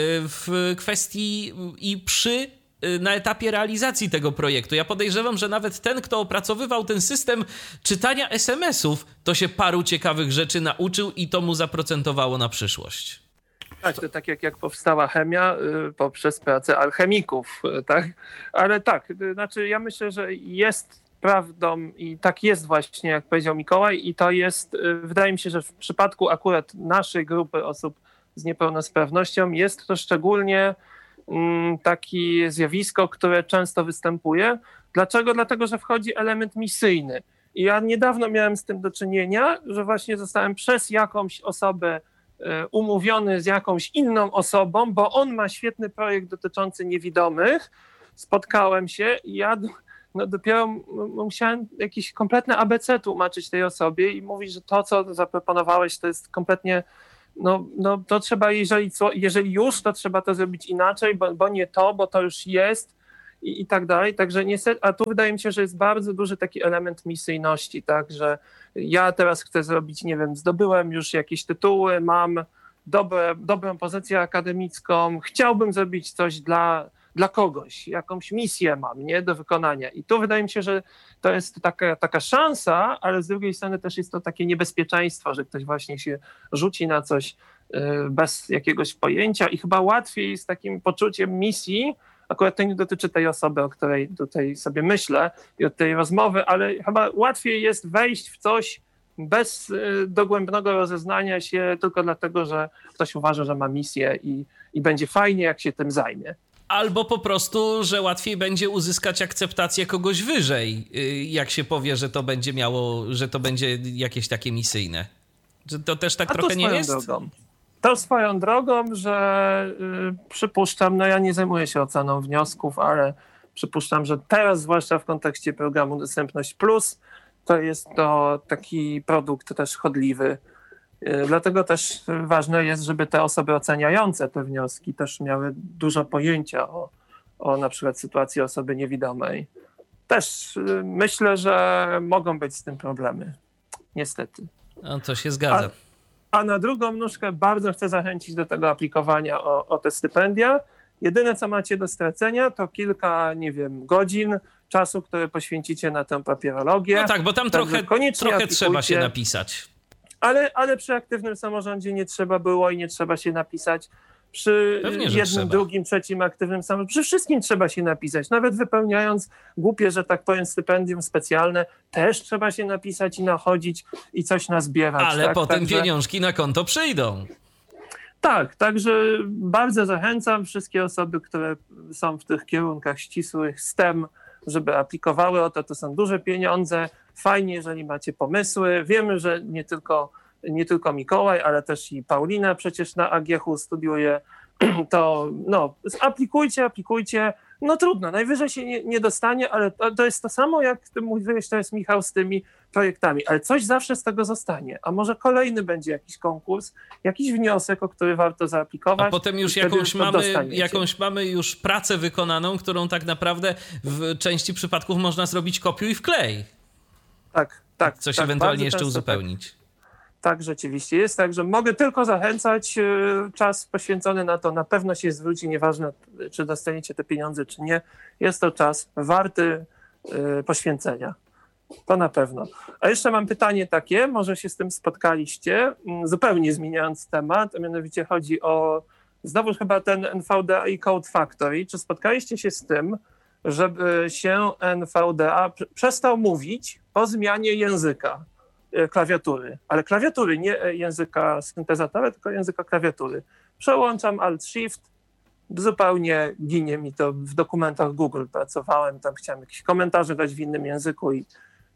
w kwestii i przy na etapie realizacji tego projektu. Ja podejrzewam, że nawet ten, kto opracowywał ten system czytania es em esów, to się paru ciekawych rzeczy nauczył i to mu zaprocentowało na przyszłość. Tak, to tak jak, jak powstała chemia y, poprzez pracę alchemików, y, tak? Ale tak, y, znaczy ja myślę, że jest prawdą i tak jest właśnie, jak powiedział Mikołaj, i to jest, y, wydaje mi się, że w przypadku akurat naszej grupy osób z niepełnosprawnością jest to szczególnie mm, takie zjawisko, które często występuje. Dlaczego? Dlatego, że wchodzi element misyjny. I ja niedawno miałem z tym do czynienia, że właśnie zostałem przez jakąś osobę umówiony z jakąś inną osobą, bo on ma świetny projekt dotyczący niewidomych. Spotkałem się i ja no dopiero musiałem jakieś kompletne A B C tłumaczyć tej osobie i mówić, że to, co zaproponowałeś, to jest kompletnie, no, no to trzeba, jeżeli, jeżeli już, to trzeba to zrobić inaczej, bo, bo nie to, bo to już jest i, i tak dalej. Także niestety, a tu wydaje mi się, że jest bardzo duży taki element misyjności, tak, że ja teraz chcę zrobić, nie wiem, zdobyłem już jakieś tytuły, mam dobre, dobrą pozycję akademicką, chciałbym zrobić coś dla dla kogoś, jakąś misję mam, nie, do wykonania. I tu wydaje mi się, że to jest taka, taka szansa, ale z drugiej strony też jest to takie niebezpieczeństwo, że ktoś właśnie się rzuci na coś bez jakiegoś pojęcia i chyba łatwiej z takim poczuciem misji, akurat to nie dotyczy tej osoby, o której tutaj sobie myślę i od tej rozmowy, ale chyba łatwiej jest wejść w coś bez dogłębnego rozeznania się tylko dlatego, że ktoś uważa, że ma misję i, i będzie fajnie, jak się tym zajmie. Albo po prostu, że łatwiej będzie uzyskać akceptację kogoś wyżej, jak się powie, że to będzie miało, że to będzie jakieś takie misyjne. Że to też tak A trochę to nie jest? Drogą. To swoją drogą, że y, przypuszczam, no ja nie zajmuję się oceną wniosków, ale przypuszczam, że teraz, zwłaszcza w kontekście programu Dostępność Plus, to jest to taki produkt też chodliwy. Dlatego też ważne jest, żeby te osoby oceniające te wnioski też miały dużo pojęcia o, o na przykład sytuacji osoby niewidomej. Też myślę, że mogą być z tym problemy. Niestety. No to się zgadza. A, a na drugą nóżkę bardzo chcę zachęcić do tego aplikowania o, o te stypendia. Jedyne, co macie do stracenia, to kilka, nie wiem, godzin czasu, które poświęcicie na tę papierologię. No tak, bo tam trochę, trochę trzeba się napisać. Ale, ale przy aktywnym samorządzie nie trzeba było i nie trzeba się napisać. Przy Pewnie, jednym, trzeba. drugim, trzecim aktywnym samorządzie. Przy wszystkim trzeba się napisać. Nawet wypełniając głupie, że tak powiem, stypendium specjalne, też trzeba się napisać i nachodzić i coś nazbierać. Ale tak? potem Także, pieniążki na konto przyjdą. Tak, także bardzo zachęcam wszystkie osoby, które są w tych kierunkach ścisłych S T E M, żeby aplikowały o to. To są duże pieniądze. Fajnie, jeżeli macie pomysły. Wiemy, że nie tylko, nie tylko Mikołaj, ale też i Paulina przecież na A G H U studiuje. To no, aplikujcie, aplikujcie. No trudno, najwyżej się nie, nie dostanie, ale to, to jest to samo, jak ty mówiłeś, to jest Michał z tymi projektami, ale coś zawsze z tego zostanie. A może kolejny będzie jakiś konkurs, jakiś wniosek, o który warto zaaplikować. A potem już jakąś mamy, jakąś mamy już pracę wykonaną, którą tak naprawdę w części przypadków można zrobić kopiuj i wklej. Tak, tak. Coś tak, ewentualnie jeszcze często uzupełnić. Tak, tak, rzeczywiście jest. Także mogę tylko zachęcać. Czas poświęcony na to na pewno się zwróci, nieważne czy dostaniecie te pieniądze, czy nie. Jest to czas warty poświęcenia. To na pewno. A jeszcze mam pytanie takie, może się z tym spotkaliście, zupełnie zmieniając temat, a mianowicie chodzi o znowu chyba ten N V D A i Code Factory. Czy spotkaliście się z tym, żeby się N V D A przestał mówić po zmianie języka, klawiatury, ale klawiatury, nie języka syntezatora, tylko języka klawiatury. Przełączam Alt-Shift, zupełnie ginie mi to. W dokumentach Google pracowałem, tam chciałem jakieś komentarze dać w innym języku i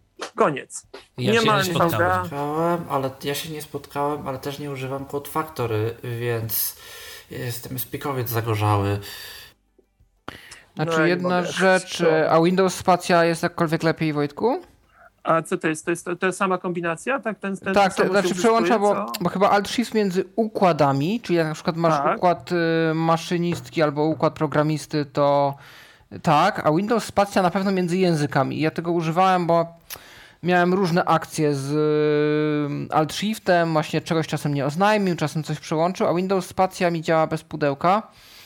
koniec. Ja nie się ma nie spotkałem. spotkałem, ale ja się nie spotkałem, ale też nie używam Code Factory, więc jestem spikowiec zagorzały. Znaczy No, jedna mogę. rzecz, a Windows Spacja jest jakkolwiek lepiej, Wojtku? A co to jest? To jest to, to jest sama kombinacja? Tak, ten, ten Tak, to znaczy przełącza, bo, co? bo chyba Alt-Shift między układami, czyli jak na przykład masz Tak. układ y, maszynistki albo układ programisty, to tak, a Windows Spacja na pewno między językami. I ja tego używałem, bo miałem różne akcje z y, Alt-Shiftem, właśnie czegoś czasem nie oznajmił, czasem coś przełączył, a Windows Spacja mi działa bez pudełka.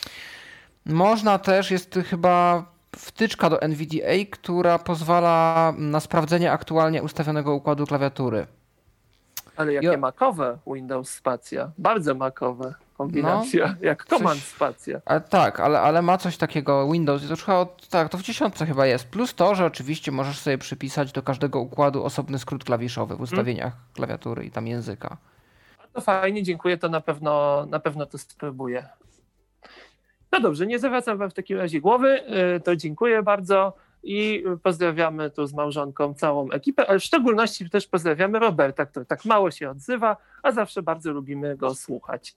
Można też, jest chyba wtyczka do N V D A, która pozwala na sprawdzenie aktualnie ustawionego układu klawiatury. Ale jakie Ja- makowe Windows Spacja. Bardzo makowe kombinacja, No, jak Command Spacja. A tak, ale, ale ma coś takiego Windows, i to już chyba od, tak, to w dziesiątce chyba jest. Plus to, że oczywiście możesz sobie przypisać do każdego układu osobny skrót klawiszowy w ustawieniach klawiatury i tam języka. To fajnie, dziękuję, to na pewno, na pewno to spróbuję. No dobrze, nie zawracam wam w takim razie głowy, yy, to dziękuję bardzo. i pozdrawiamy tu z małżonką całą ekipę, ale w szczególności też pozdrawiamy Roberta, który tak mało się odzywa, a zawsze bardzo lubimy go słuchać.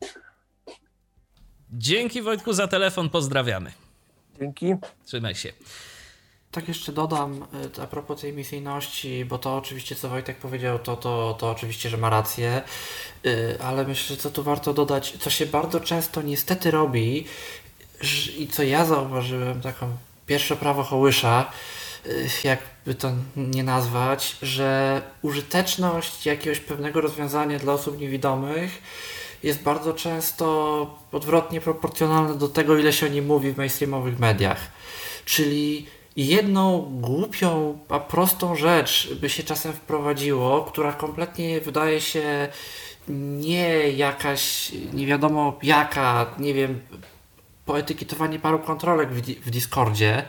Dzięki Wojtku za telefon, pozdrawiamy. Dzięki. Trzymaj się. Tak jeszcze dodam a propos tej misyjności, bo to oczywiście co Wojtek powiedział, to, to, to oczywiście, że ma rację, ale myślę, że co tu warto dodać, co się bardzo często niestety robi i co ja zauważyłem, taką pierwsze prawo Hołysza, jakby to nie nazwać, że użyteczność jakiegoś pewnego rozwiązania dla osób niewidomych jest bardzo często odwrotnie proporcjonalna do tego, ile się o nim mówi w mainstreamowych mediach. Czyli jedną głupią, a prostą rzecz by się czasem wprowadziło, która kompletnie wydaje się nie jakaś, nie wiadomo jaka, nie wiem, poetykietowanie paru kontrolek w, w Discordzie,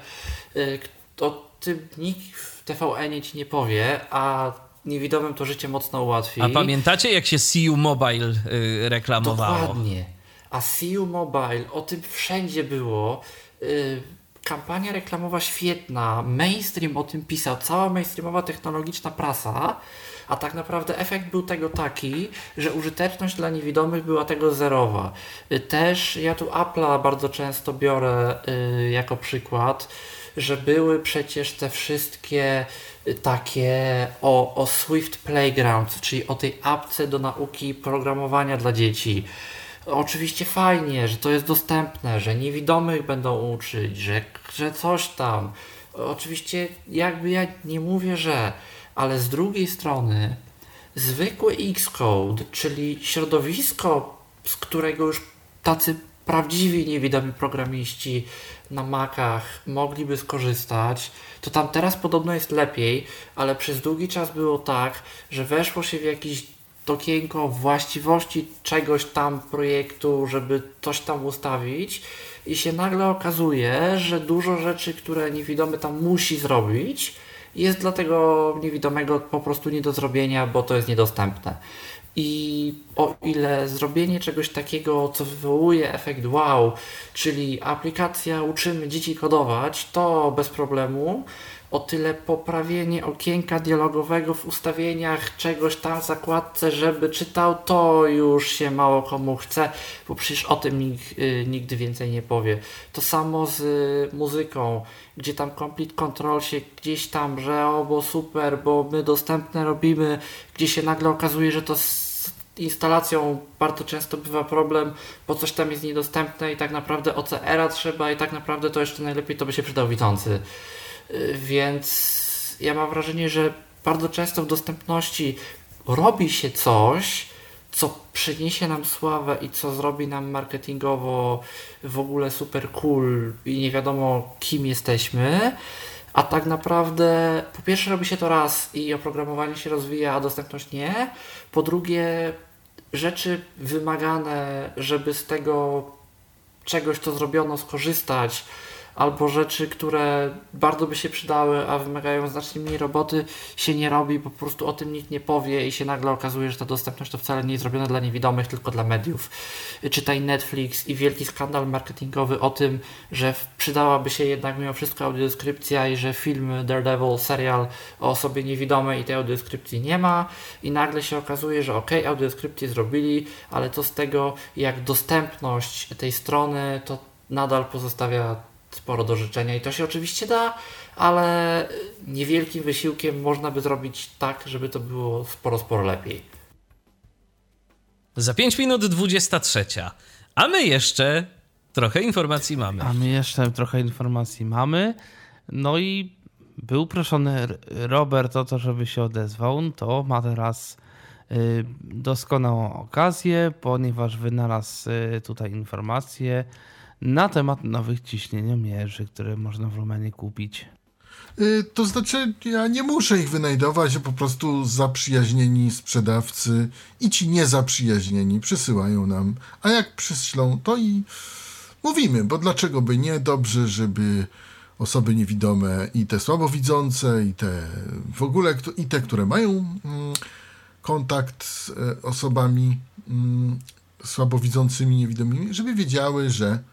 o tym nikt w T V N ci nie powie, a niewidomym to życie mocno ułatwi. A pamiętacie, jak się C U Mobile y, reklamowało? Dokładnie. A C U Mobile, o tym wszędzie było. Y, kampania reklamowa świetna, mainstream o tym pisał, cała mainstreamowa technologiczna prasa, a tak naprawdę efekt był tego taki, że użyteczność dla niewidomych była tego zerowa. Y, też ja tu Apple'a bardzo często biorę y, jako przykład, że były przecież te wszystkie takie o, o Swift Playground, czyli o tej apce do nauki programowania dla dzieci. Oczywiście fajnie, że to jest dostępne, że niewidomych będą uczyć, że, że coś tam. Oczywiście jakby ja nie mówię, że, ale z drugiej strony zwykły Xcode, czyli środowisko, z którego już tacy prawdziwi niewidomi programiści na Macach mogliby skorzystać, to tam teraz podobno jest lepiej, ale przez długi czas było tak, że weszło się w jakieś okienko właściwości czegoś tam projektu, żeby coś tam ustawić i się nagle okazuje, że dużo rzeczy, które niewidomy tam musi zrobić, jest dla tego niewidomego po prostu nie do zrobienia, bo to jest niedostępne. I o ile zrobienie czegoś takiego, co wywołuje efekt wow, czyli aplikacja uczymy dzieci kodować, to bez problemu, o tyle poprawienie okienka dialogowego w ustawieniach czegoś tam w zakładce, żeby czytał, to już się mało komu chce, bo przecież o tym nikt y, nigdy więcej nie powie. To samo z y, muzyką, gdzie tam Complete Control się gdzieś tam, że o, bo super, bo my dostępne robimy, gdzie się nagle okazuje, że to z instalacją bardzo często bywa problem, bo coś tam jest niedostępne i tak naprawdę O C R-a trzeba i tak naprawdę to jeszcze najlepiej to by się przydał widzący. Więc ja mam wrażenie, że bardzo często w dostępności robi się coś, co przyniesie nam sławę i co zrobi nam marketingowo w ogóle super cool i nie wiadomo kim jesteśmy, a tak naprawdę po pierwsze robi się to raz i oprogramowanie się rozwija, a dostępność nie. Po drugie rzeczy wymagane, żeby z tego czegoś, co zrobiono, skorzystać, albo rzeczy, które bardzo by się przydały, a wymagają znacznie mniej roboty, się nie robi, po prostu o tym nikt nie powie i się nagle okazuje, że ta dostępność to wcale nie jest zrobiona dla niewidomych, tylko dla mediów. Czytaj Netflix i wielki skandal marketingowy o tym, że przydałaby się jednak mimo wszystko audiodeskrypcja i że film Daredevil, serial o osobie niewidomej i tej audiodeskrypcji nie ma i nagle się okazuje, że okej, okay, audiodeskrypcję zrobili, ale to z tego, jak dostępność tej strony, to nadal pozostawia sporo do życzenia i to się oczywiście da, ale niewielkim wysiłkiem można by zrobić tak, żeby to było sporo, sporo lepiej. Za pięć minut dwudziesta trzecia, a my jeszcze trochę informacji mamy. A my jeszcze trochę informacji mamy. No i był proszony Robert o to, żeby się odezwał, to ma teraz y, doskonałą okazję, ponieważ wynalazł y, tutaj informacje na temat nowych ciśnieniomierzy, które można w Lumenie kupić. Yy, to znaczy, ja nie muszę ich wynajdować, po prostu zaprzyjaźnieni sprzedawcy i ci niezaprzyjaźnieni przysyłają nam, a jak przyślą, to i mówimy, bo dlaczego by nie? Dobrze, żeby osoby niewidome i te słabowidzące, i te w ogóle, i te, które mają mm, kontakt z osobami mm, słabowidzącymi, niewidomymi, żeby wiedziały, że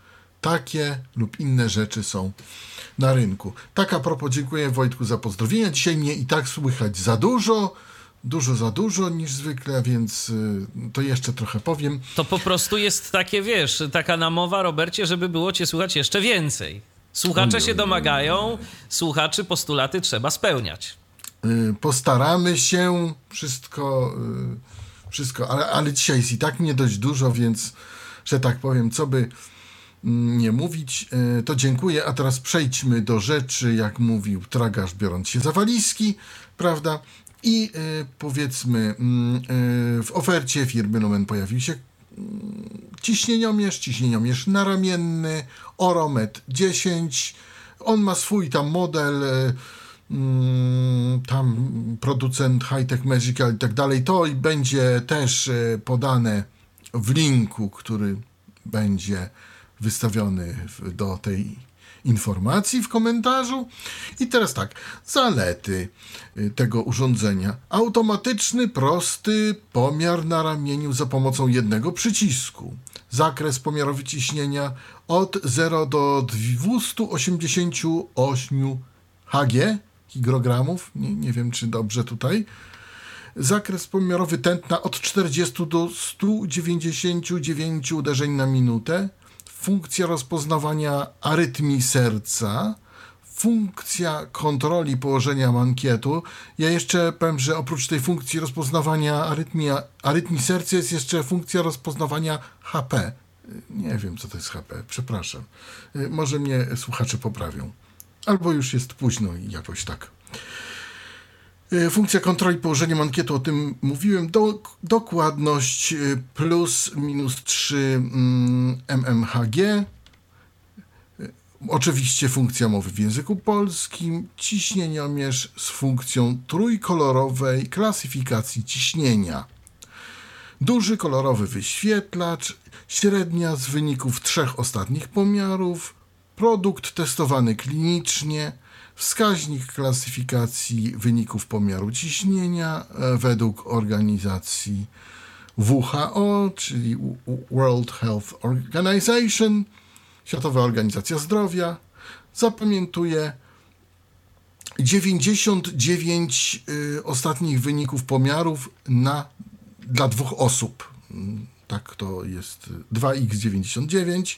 takie lub inne rzeczy są na rynku. Tak a propos, dziękuję Wojtku za pozdrowienia. Dzisiaj mnie i tak słychać za dużo, dużo za dużo niż zwykle, więc y, to jeszcze trochę powiem. To po prostu jest takie, wiesz, taka namowa, Robercie, żeby było cię słuchać jeszcze więcej. Słuchacze się domagają, słuchaczy postulaty trzeba spełniać. Y, postaramy się, wszystko, y, wszystko ale, ale dzisiaj jest i tak nie dość dużo, więc, że tak powiem, co by nie mówić, to dziękuję, a teraz przejdźmy do rzeczy, jak mówił tragarz, biorąc się za walizki, prawda, i y, powiedzmy y, w ofercie firmy Lumen pojawił się y, ciśnieniomierz, ciśnieniomierz naramienny, Oromet dziesięć, on ma swój tam model, y, y, tam producent High-Tech Magical i tak dalej, to i będzie też y, podane w linku, który będzie wystawiony do tej informacji w komentarzu. I teraz tak, zalety tego urządzenia. Automatyczny, prosty pomiar na ramieniu za pomocą jednego przycisku. Zakres pomiarowy ciśnienia od zera do dwieście osiemdziesiąt osiem Hg, higrogramów, nie, nie wiem czy dobrze tutaj. Zakres pomiarowy tętna od czterdziestu do stu dziewięćdziesięciu dziewięciu uderzeń na minutę. Funkcja rozpoznawania arytmii serca, funkcja kontroli położenia mankietu. Ja jeszcze powiem, że oprócz tej funkcji rozpoznawania arytmii, arytmii serca jest jeszcze funkcja rozpoznawania H P. Nie wiem, co to jest H P, przepraszam. Może mnie słuchacze poprawią. Albo już jest późno i jakoś tak. Funkcja kontroli położenia mankietu, o tym mówiłem. Do, dokładność plus minus trzy mmHg. Oczywiście funkcja mowy w języku polskim. Ciśnieniomierz z funkcją trójkolorowej klasyfikacji ciśnienia. Duży kolorowy wyświetlacz. Średnia z wyników trzech ostatnich pomiarów. Produkt testowany klinicznie. Wskaźnik klasyfikacji wyników pomiaru ciśnienia według organizacji W H O, czyli World Health Organization, Światowa Organizacja Zdrowia. Zapamiętuję dziewięćdziesiąt dziewięć y, ostatnich wyników pomiarów na, dla dwóch osób. Tak to jest dwa iks dziewięćdziesiąt dziewięć.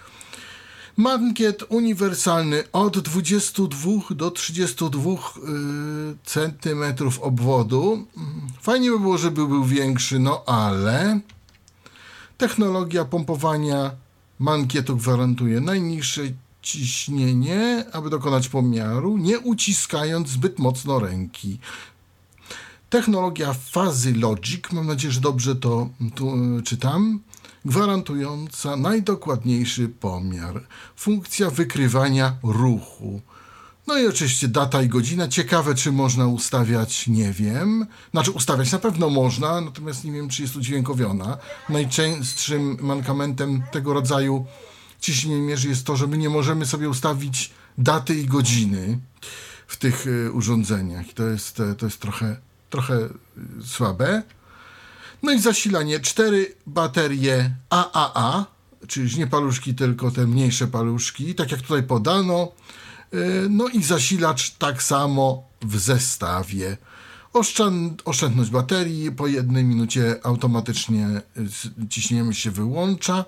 Mankiet uniwersalny od dwudziestu dwóch do trzydziestu dwóch centymetrów obwodu. Fajnie by było, żeby był większy, no ale technologia pompowania mankietu gwarantuje najniższe ciśnienie, aby dokonać pomiaru, nie uciskając zbyt mocno ręki. Technologia Fuzzy Logic, mam nadzieję, że dobrze to tu czytam, gwarantująca najdokładniejszy pomiar. Funkcja wykrywania ruchu. No i oczywiście data i godzina. Ciekawe, czy można ustawiać, nie wiem. Znaczy ustawiać na pewno można, natomiast nie wiem, czy jest udźwiękowiona. Najczęstszym mankamentem tego rodzaju ciśnieniomierzy jest to, że my nie możemy sobie ustawić daty i godziny w tych urządzeniach. To jest, to jest trochę, trochę słabe. No i zasilanie, cztery baterie A A A, czyli nie paluszki, tylko te mniejsze paluszki, tak jak tutaj podano. No i zasilacz tak samo w zestawie. Oszczęd- oszczędność baterii, po jednej minucie automatycznie ciśnienie się wyłącza.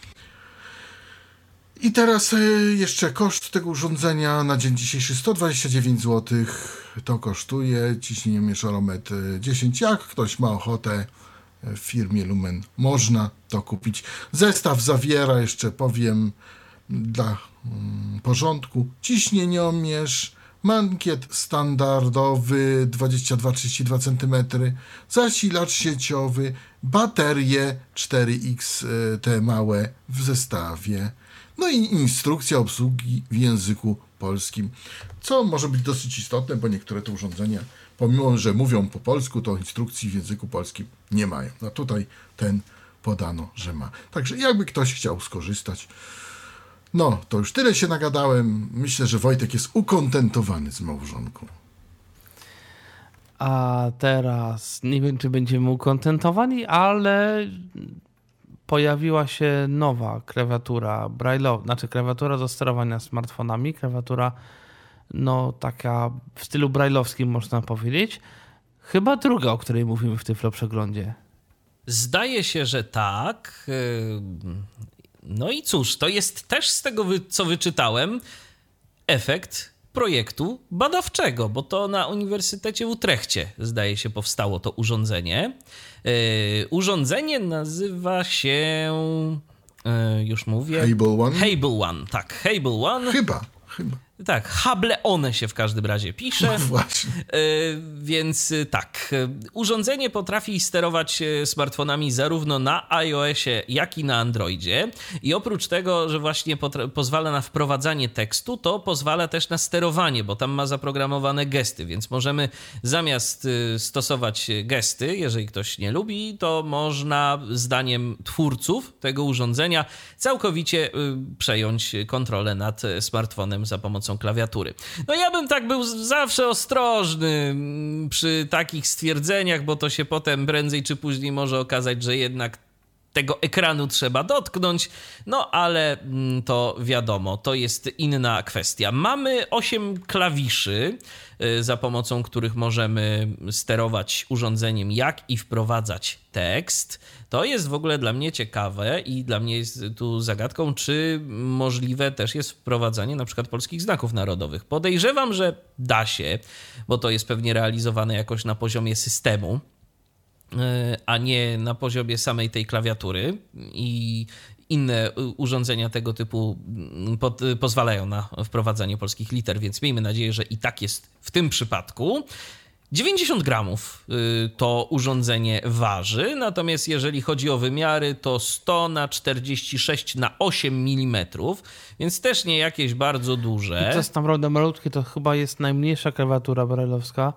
I teraz jeszcze koszt tego urządzenia na dzień dzisiejszy sto dwadzieścia dziewięć złotych. To kosztuje ciśnieniomierz Oromet dziesięć. Jak ktoś ma ochotę, w firmie Lumen można to kupić. Zestaw zawiera, jeszcze powiem dla mm, porządku, ciśnieniomierz, mankiet standardowy dwadzieścia dwa trzydzieści dwa centymetry, zasilacz sieciowy, baterie cztery iks, te małe w zestawie. No i instrukcja obsługi w języku polskim, co może być dosyć istotne, bo niektóre te urządzenia, pomimo że mówią po polsku, to instrukcji w języku polskim nie mają. No tutaj ten podano, że ma. Także jakby ktoś chciał skorzystać, no to już tyle się nagadałem. Myślę, że Wojtek jest ukontentowany z małżonką. A teraz nie wiem, czy będziemy ukontentowani, ale pojawiła się nowa klawiatura braille'owa, znaczy klawiatura do sterowania smartfonami, klawiatura no taka w stylu braille'owskim można powiedzieć. Chyba druga, o której mówimy w Tyflo Przeglądzie. Zdaje się, że tak. No i cóż, to jest też z tego, co wyczytałem, efekt projektu badawczego, bo to na Uniwersytecie w Utrechcie, zdaje się, powstało to urządzenie. Yy, urządzenie nazywa się... Yy, już mówię... Hable One? Hable One, tak. Hable One. Chyba, chyba. Tak, Hable One się w każdym razie pisze. No właśnie. Yy, więc tak, urządzenie potrafi sterować smartfonami zarówno na iOSie, jak i na Androidzie. I oprócz tego, że właśnie potra- pozwala na wprowadzanie tekstu, to pozwala też na sterowanie, bo tam ma zaprogramowane gesty, więc możemy zamiast stosować gesty, jeżeli ktoś nie lubi, to można zdaniem twórców tego urządzenia całkowicie przejąć kontrolę nad smartfonem za pomocą klawiatury. No ja bym tak był zawsze ostrożny przy takich stwierdzeniach, bo to się potem prędzej czy później może okazać, że jednak tego ekranu trzeba dotknąć, no ale to wiadomo, to jest inna kwestia. Mamy osiem klawiszy, za pomocą których możemy sterować urządzeniem, jak i wprowadzać tekst. To jest w ogóle dla mnie ciekawe i dla mnie jest tu zagadką, czy możliwe też jest wprowadzanie na przykład polskich znaków narodowych. Podejrzewam, że da się, bo to jest pewnie realizowane jakoś na poziomie systemu, a nie na poziomie samej tej klawiatury, i inne urządzenia tego typu pod, pozwalają na wprowadzanie polskich liter, więc miejmy nadzieję, że i tak jest w tym przypadku. dziewięćdziesiąt gramów to urządzenie waży, natomiast jeżeli chodzi o wymiary, to sto na czterdzieści sześć na osiem milimetrów, więc też nie jakieś bardzo duże. I to jest naprawdę malutkie, to chyba jest najmniejsza klawiatura braille'owska,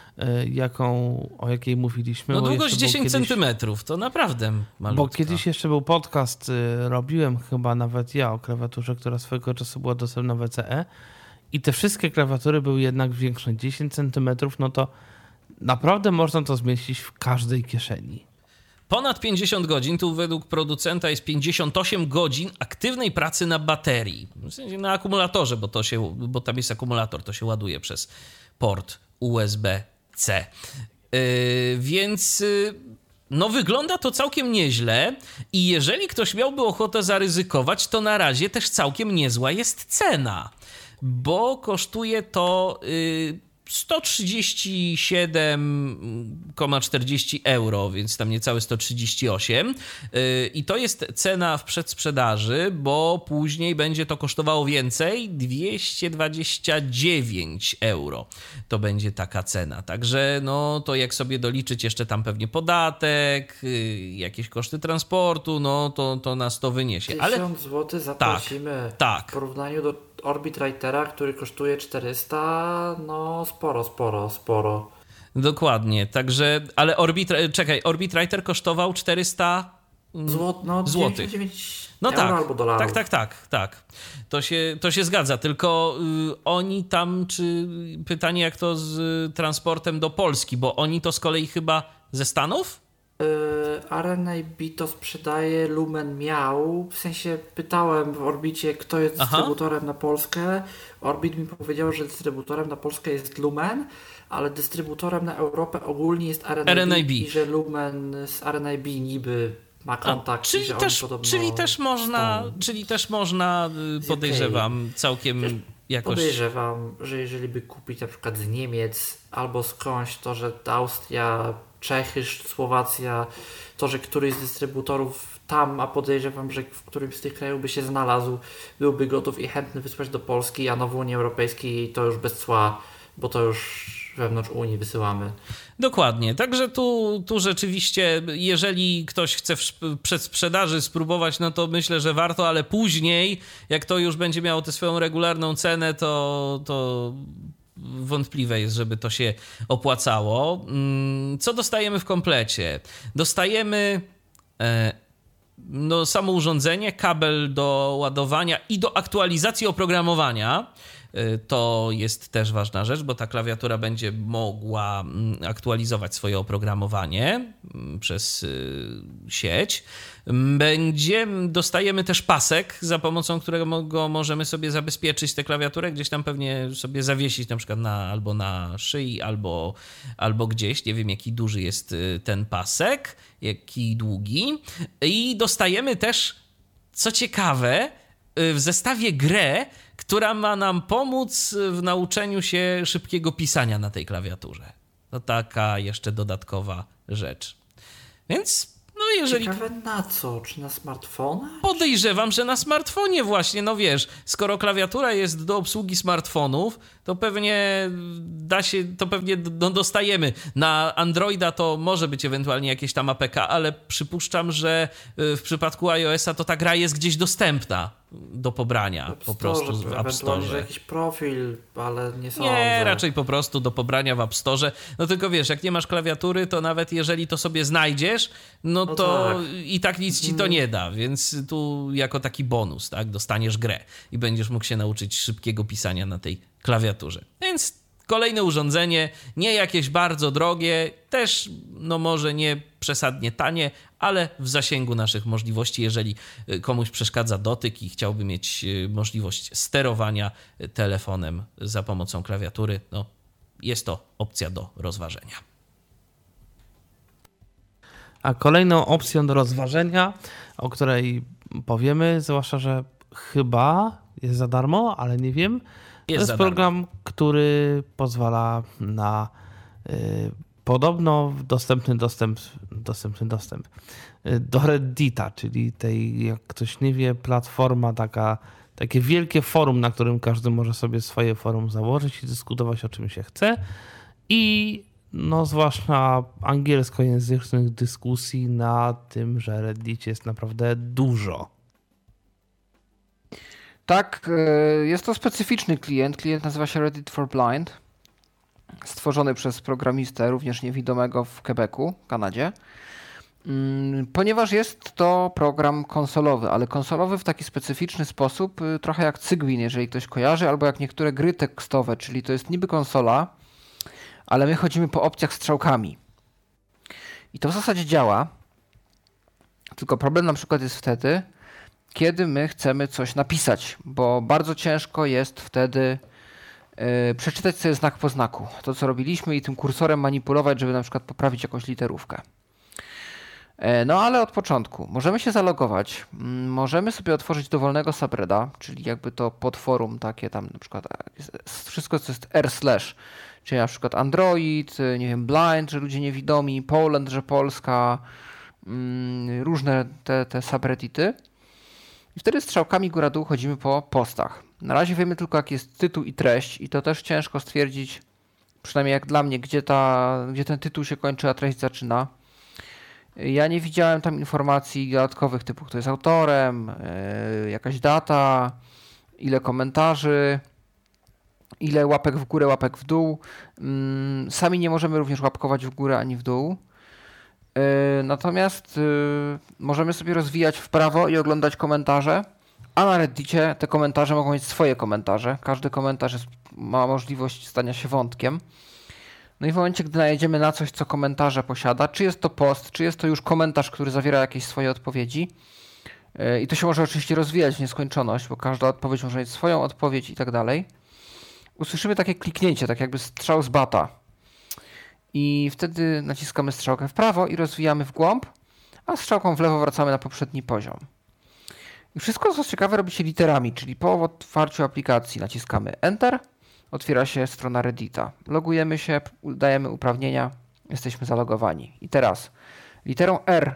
jaką, o jakiej mówiliśmy. No długość dziesięć centymetrów, to naprawdę malutka. Bo kiedyś jeszcze był podcast, robiłem chyba nawet ja o klawiaturze, która swego czasu była dostępna w E C E, i te wszystkie klawiatury były jednak większe. dziesięć centymetrów, no to naprawdę można to zmieścić w każdej kieszeni. Ponad pięćdziesiąt godzin, tu według producenta jest pięćdziesiąt osiem godzin aktywnej pracy na baterii. W sensie na akumulatorze, bo, to się, bo tam jest akumulator, to się ładuje przez port U S B C. Yy, więc yy, no wygląda to całkiem nieźle i jeżeli ktoś miałby ochotę zaryzykować, to na razie też całkiem niezła jest cena, bo kosztuje to yy, sto trzydzieści siedem przecinek czterdzieści euro, więc tam niecałe sto trzydzieści osiem. I to jest cena w przedsprzedaży, bo później będzie to kosztowało więcej, dwieście dwadzieścia dziewięć euro. To będzie taka cena. Także no to jak sobie doliczyć jeszcze tam pewnie podatek, jakieś koszty transportu, no to, to nas to wyniesie. Ale tysiąc złotych zapłacimy tak, tak. w porównaniu do Orbit Writera, który kosztuje czterysta, no sporo, sporo, sporo. Dokładnie, także, ale Orbit, czekaj, Orbit Writer kosztował czterysta Złot, no, złotych. No euro tak, albo dolarów. tak, tak, tak, tak. To się, to się zgadza, tylko y, oni tam, czy pytanie jak to z y, transportem do Polski, bo oni to z kolei chyba ze Stanów? R N A B to sprzedaje, Lumen miał, w sensie pytałem w Orbicie, kto jest Aha. dystrybutorem na Polskę. Orbit mi powiedział, że dystrybutorem na Polskę jest Lumen, ale dystrybutorem na Europę ogólnie jest R N A B, R N A B. i że Lumen z R N A B niby ma kontakt. A, czyli, i że też, oni czyli też można, są... czyli też można, podejrzewam, całkiem Wiesz, jakoś... Podejrzewam, że jeżeli by kupić na przykład z Niemiec albo skądś, to że Austria, Czechy, Słowacja, to, że któryś z dystrybutorów tam, a podejrzewam, że w którymś z tych krajów by się znalazł, byłby gotów i chętny wysłać do Polski, a no w Unii Europejskiej to już bez cła, bo to już wewnątrz Unii wysyłamy. Dokładnie, także tu, tu rzeczywiście, jeżeli ktoś chce w przedsprzedaży spróbować, no to myślę, że warto, ale później, jak to już będzie miało tę swoją regularną cenę, to... to... wątpliwe jest, żeby to się opłacało. Co dostajemy w komplecie? Dostajemy no, samo urządzenie, kabel do ładowania i do aktualizacji oprogramowania. To jest też ważna rzecz, bo ta klawiatura będzie mogła aktualizować swoje oprogramowanie przez sieć. Będzie, dostajemy też pasek, za pomocą którego możemy sobie zabezpieczyć tę klawiaturę, gdzieś tam pewnie sobie zawiesić na przykład na, albo na szyi, albo, albo gdzieś. Nie wiem, jaki duży jest ten pasek, jaki długi. I dostajemy też, co ciekawe, w zestawie grę, która ma nam pomóc w nauczeniu się szybkiego pisania na tej klawiaturze. To taka jeszcze dodatkowa rzecz. Więc no jeżeli... Ciekawe na co? Czy na smartfona? Podejrzewam, że na smartfonie właśnie. No wiesz, skoro klawiatura jest do obsługi smartfonów, to pewnie da się, to pewnie do, dostajemy. Na Androida to może być ewentualnie jakieś tam A P K, ale przypuszczam, że w przypadku iOS-a to ta gra jest gdzieś dostępna do pobrania po prostu w App Store. Jakiś profil, ale nie sądzę. Nie, raczej po prostu do pobrania w App Store. No tylko wiesz, jak nie masz klawiatury, to nawet jeżeli to sobie znajdziesz, no, no to tak. I tak nic ci to nie da, więc tu jako taki bonus, tak, dostaniesz grę i będziesz mógł się nauczyć szybkiego pisania na tej klawiaturze. Więc kolejne urządzenie, nie jakieś bardzo drogie, też no może nie przesadnie tanie, ale w zasięgu naszych możliwości. Jeżeli komuś przeszkadza dotyk i chciałby mieć możliwość sterowania telefonem za pomocą klawiatury, no jest to opcja do rozważenia. A kolejną opcją do rozważenia, o której powiemy, zwłaszcza, że chyba jest za darmo, ale nie wiem, jest to jest program, darmo. który pozwala na y, podobno dostępny dostęp, dostępny dostęp y, do Reddita, czyli tej, jak ktoś nie wie, platforma taka, takie wielkie forum, na którym każdy może sobie swoje forum założyć i dyskutować o czym się chce. I no zwłaszcza angielskojęzycznych dyskusji na tym, że Reddit jest naprawdę dużo. Tak, jest to specyficzny klient. Klient nazywa się Reddit for Blind. Stworzony przez programistę również niewidomego w Quebecu, Kanadzie. Ponieważ jest to program konsolowy, ale konsolowy w taki specyficzny sposób, trochę jak Cygwin, jeżeli ktoś kojarzy, albo jak niektóre gry tekstowe, czyli to jest niby konsola, ale my chodzimy po opcjach strzałkami. I to w zasadzie działa, tylko problem na przykład jest wtedy, kiedy my chcemy coś napisać, bo bardzo ciężko jest wtedy yy, przeczytać sobie znak po znaku. To, co robiliśmy i tym kursorem manipulować, żeby na przykład poprawić jakąś literówkę. Yy, no ale od początku możemy się zalogować, yy, możemy sobie otworzyć dowolnego subreddita, czyli jakby to podforum takie tam na przykład wszystko, co jest r slash, czyli na przykład Android, nie wiem, Blind, że ludzie niewidomi, Poland, że Polska, yy, różne te, te subreddity. I wtedy strzałkami góra-dół chodzimy po postach. Na razie wiemy tylko, jaki jest tytuł i treść i to też ciężko stwierdzić, przynajmniej jak dla mnie, gdzie, ta, gdzie ten tytuł się kończy, a treść zaczyna. Ja nie widziałem tam informacji dodatkowych typu kto jest autorem, yy, jakaś data, ile komentarzy, ile łapek w górę, łapek w dół. Yy, sami nie możemy również łapkować w górę ani w dół. Yy, natomiast yy, możemy sobie rozwijać w prawo i oglądać komentarze, a na Reddicie te komentarze mogą mieć swoje komentarze. Każdy komentarz jest, ma możliwość stania się wątkiem. No i w momencie, gdy najedziemy na coś, co komentarze posiada, czy jest to post, czy jest to już komentarz, który zawiera jakieś swoje odpowiedzi, yy, i to się może oczywiście rozwijać w nieskończoność, bo każda odpowiedź może mieć swoją odpowiedź i tak dalej. Usłyszymy takie kliknięcie, tak jakby strzał z bata. I wtedy naciskamy strzałkę w prawo i rozwijamy w głąb, a strzałką w lewo wracamy na poprzedni poziom. I wszystko, co ciekawe, robi się literami, czyli po otwarciu aplikacji naciskamy Enter, otwiera się strona Reddita. Logujemy się, dajemy uprawnienia, jesteśmy zalogowani. I teraz literą R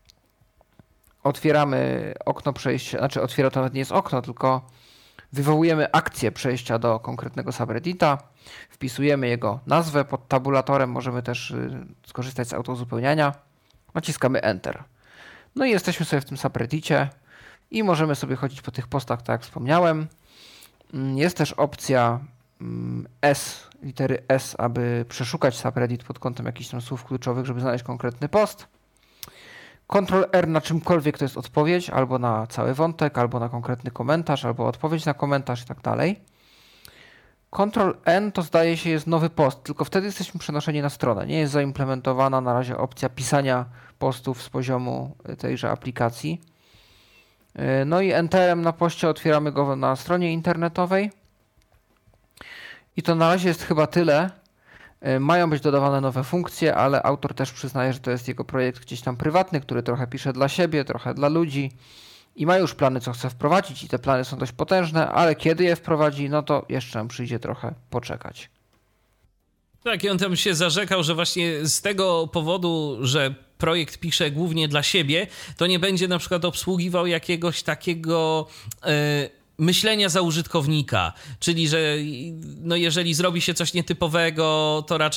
otwieramy okno przejścia, znaczy otwiera to nawet nie jest okno, tylko wywołujemy akcję przejścia do konkretnego subreddita, wpisujemy jego nazwę pod tabulatorem, możemy też skorzystać z autouzupełniania, naciskamy Enter. No i jesteśmy sobie w tym subreddicie i możemy sobie chodzić po tych postach, tak jak wspomniałem. Jest też opcja S, litery S, aby przeszukać subreddit pod kątem jakichś tam słów kluczowych, żeby znaleźć konkretny post. kontrol R na czymkolwiek to jest odpowiedź, albo na cały wątek, albo na konkretny komentarz, albo odpowiedź na komentarz i tak dalej. Ctrl N to zdaje się jest nowy post, tylko wtedy jesteśmy przenoszeni na stronę. Nie jest zaimplementowana na razie opcja pisania postów z poziomu tejże aplikacji. No i Enterem na poście otwieramy go na stronie internetowej. I to na razie jest chyba tyle. Mają być dodawane nowe funkcje, ale autor też przyznaje, że to jest jego projekt gdzieś tam prywatny, który trochę pisze dla siebie, trochę dla ludzi i ma już plany, co chce wprowadzić i te plany są dość potężne, ale kiedy je wprowadzi, no to jeszcze nam przyjdzie trochę poczekać. Tak, i on tam się zarzekał, że właśnie z tego powodu, że projekt pisze głównie dla siebie, to nie będzie na przykład obsługiwał jakiegoś takiego Yy... myślenia za użytkownika, czyli że no jeżeli zrobi się coś nietypowego, to raczej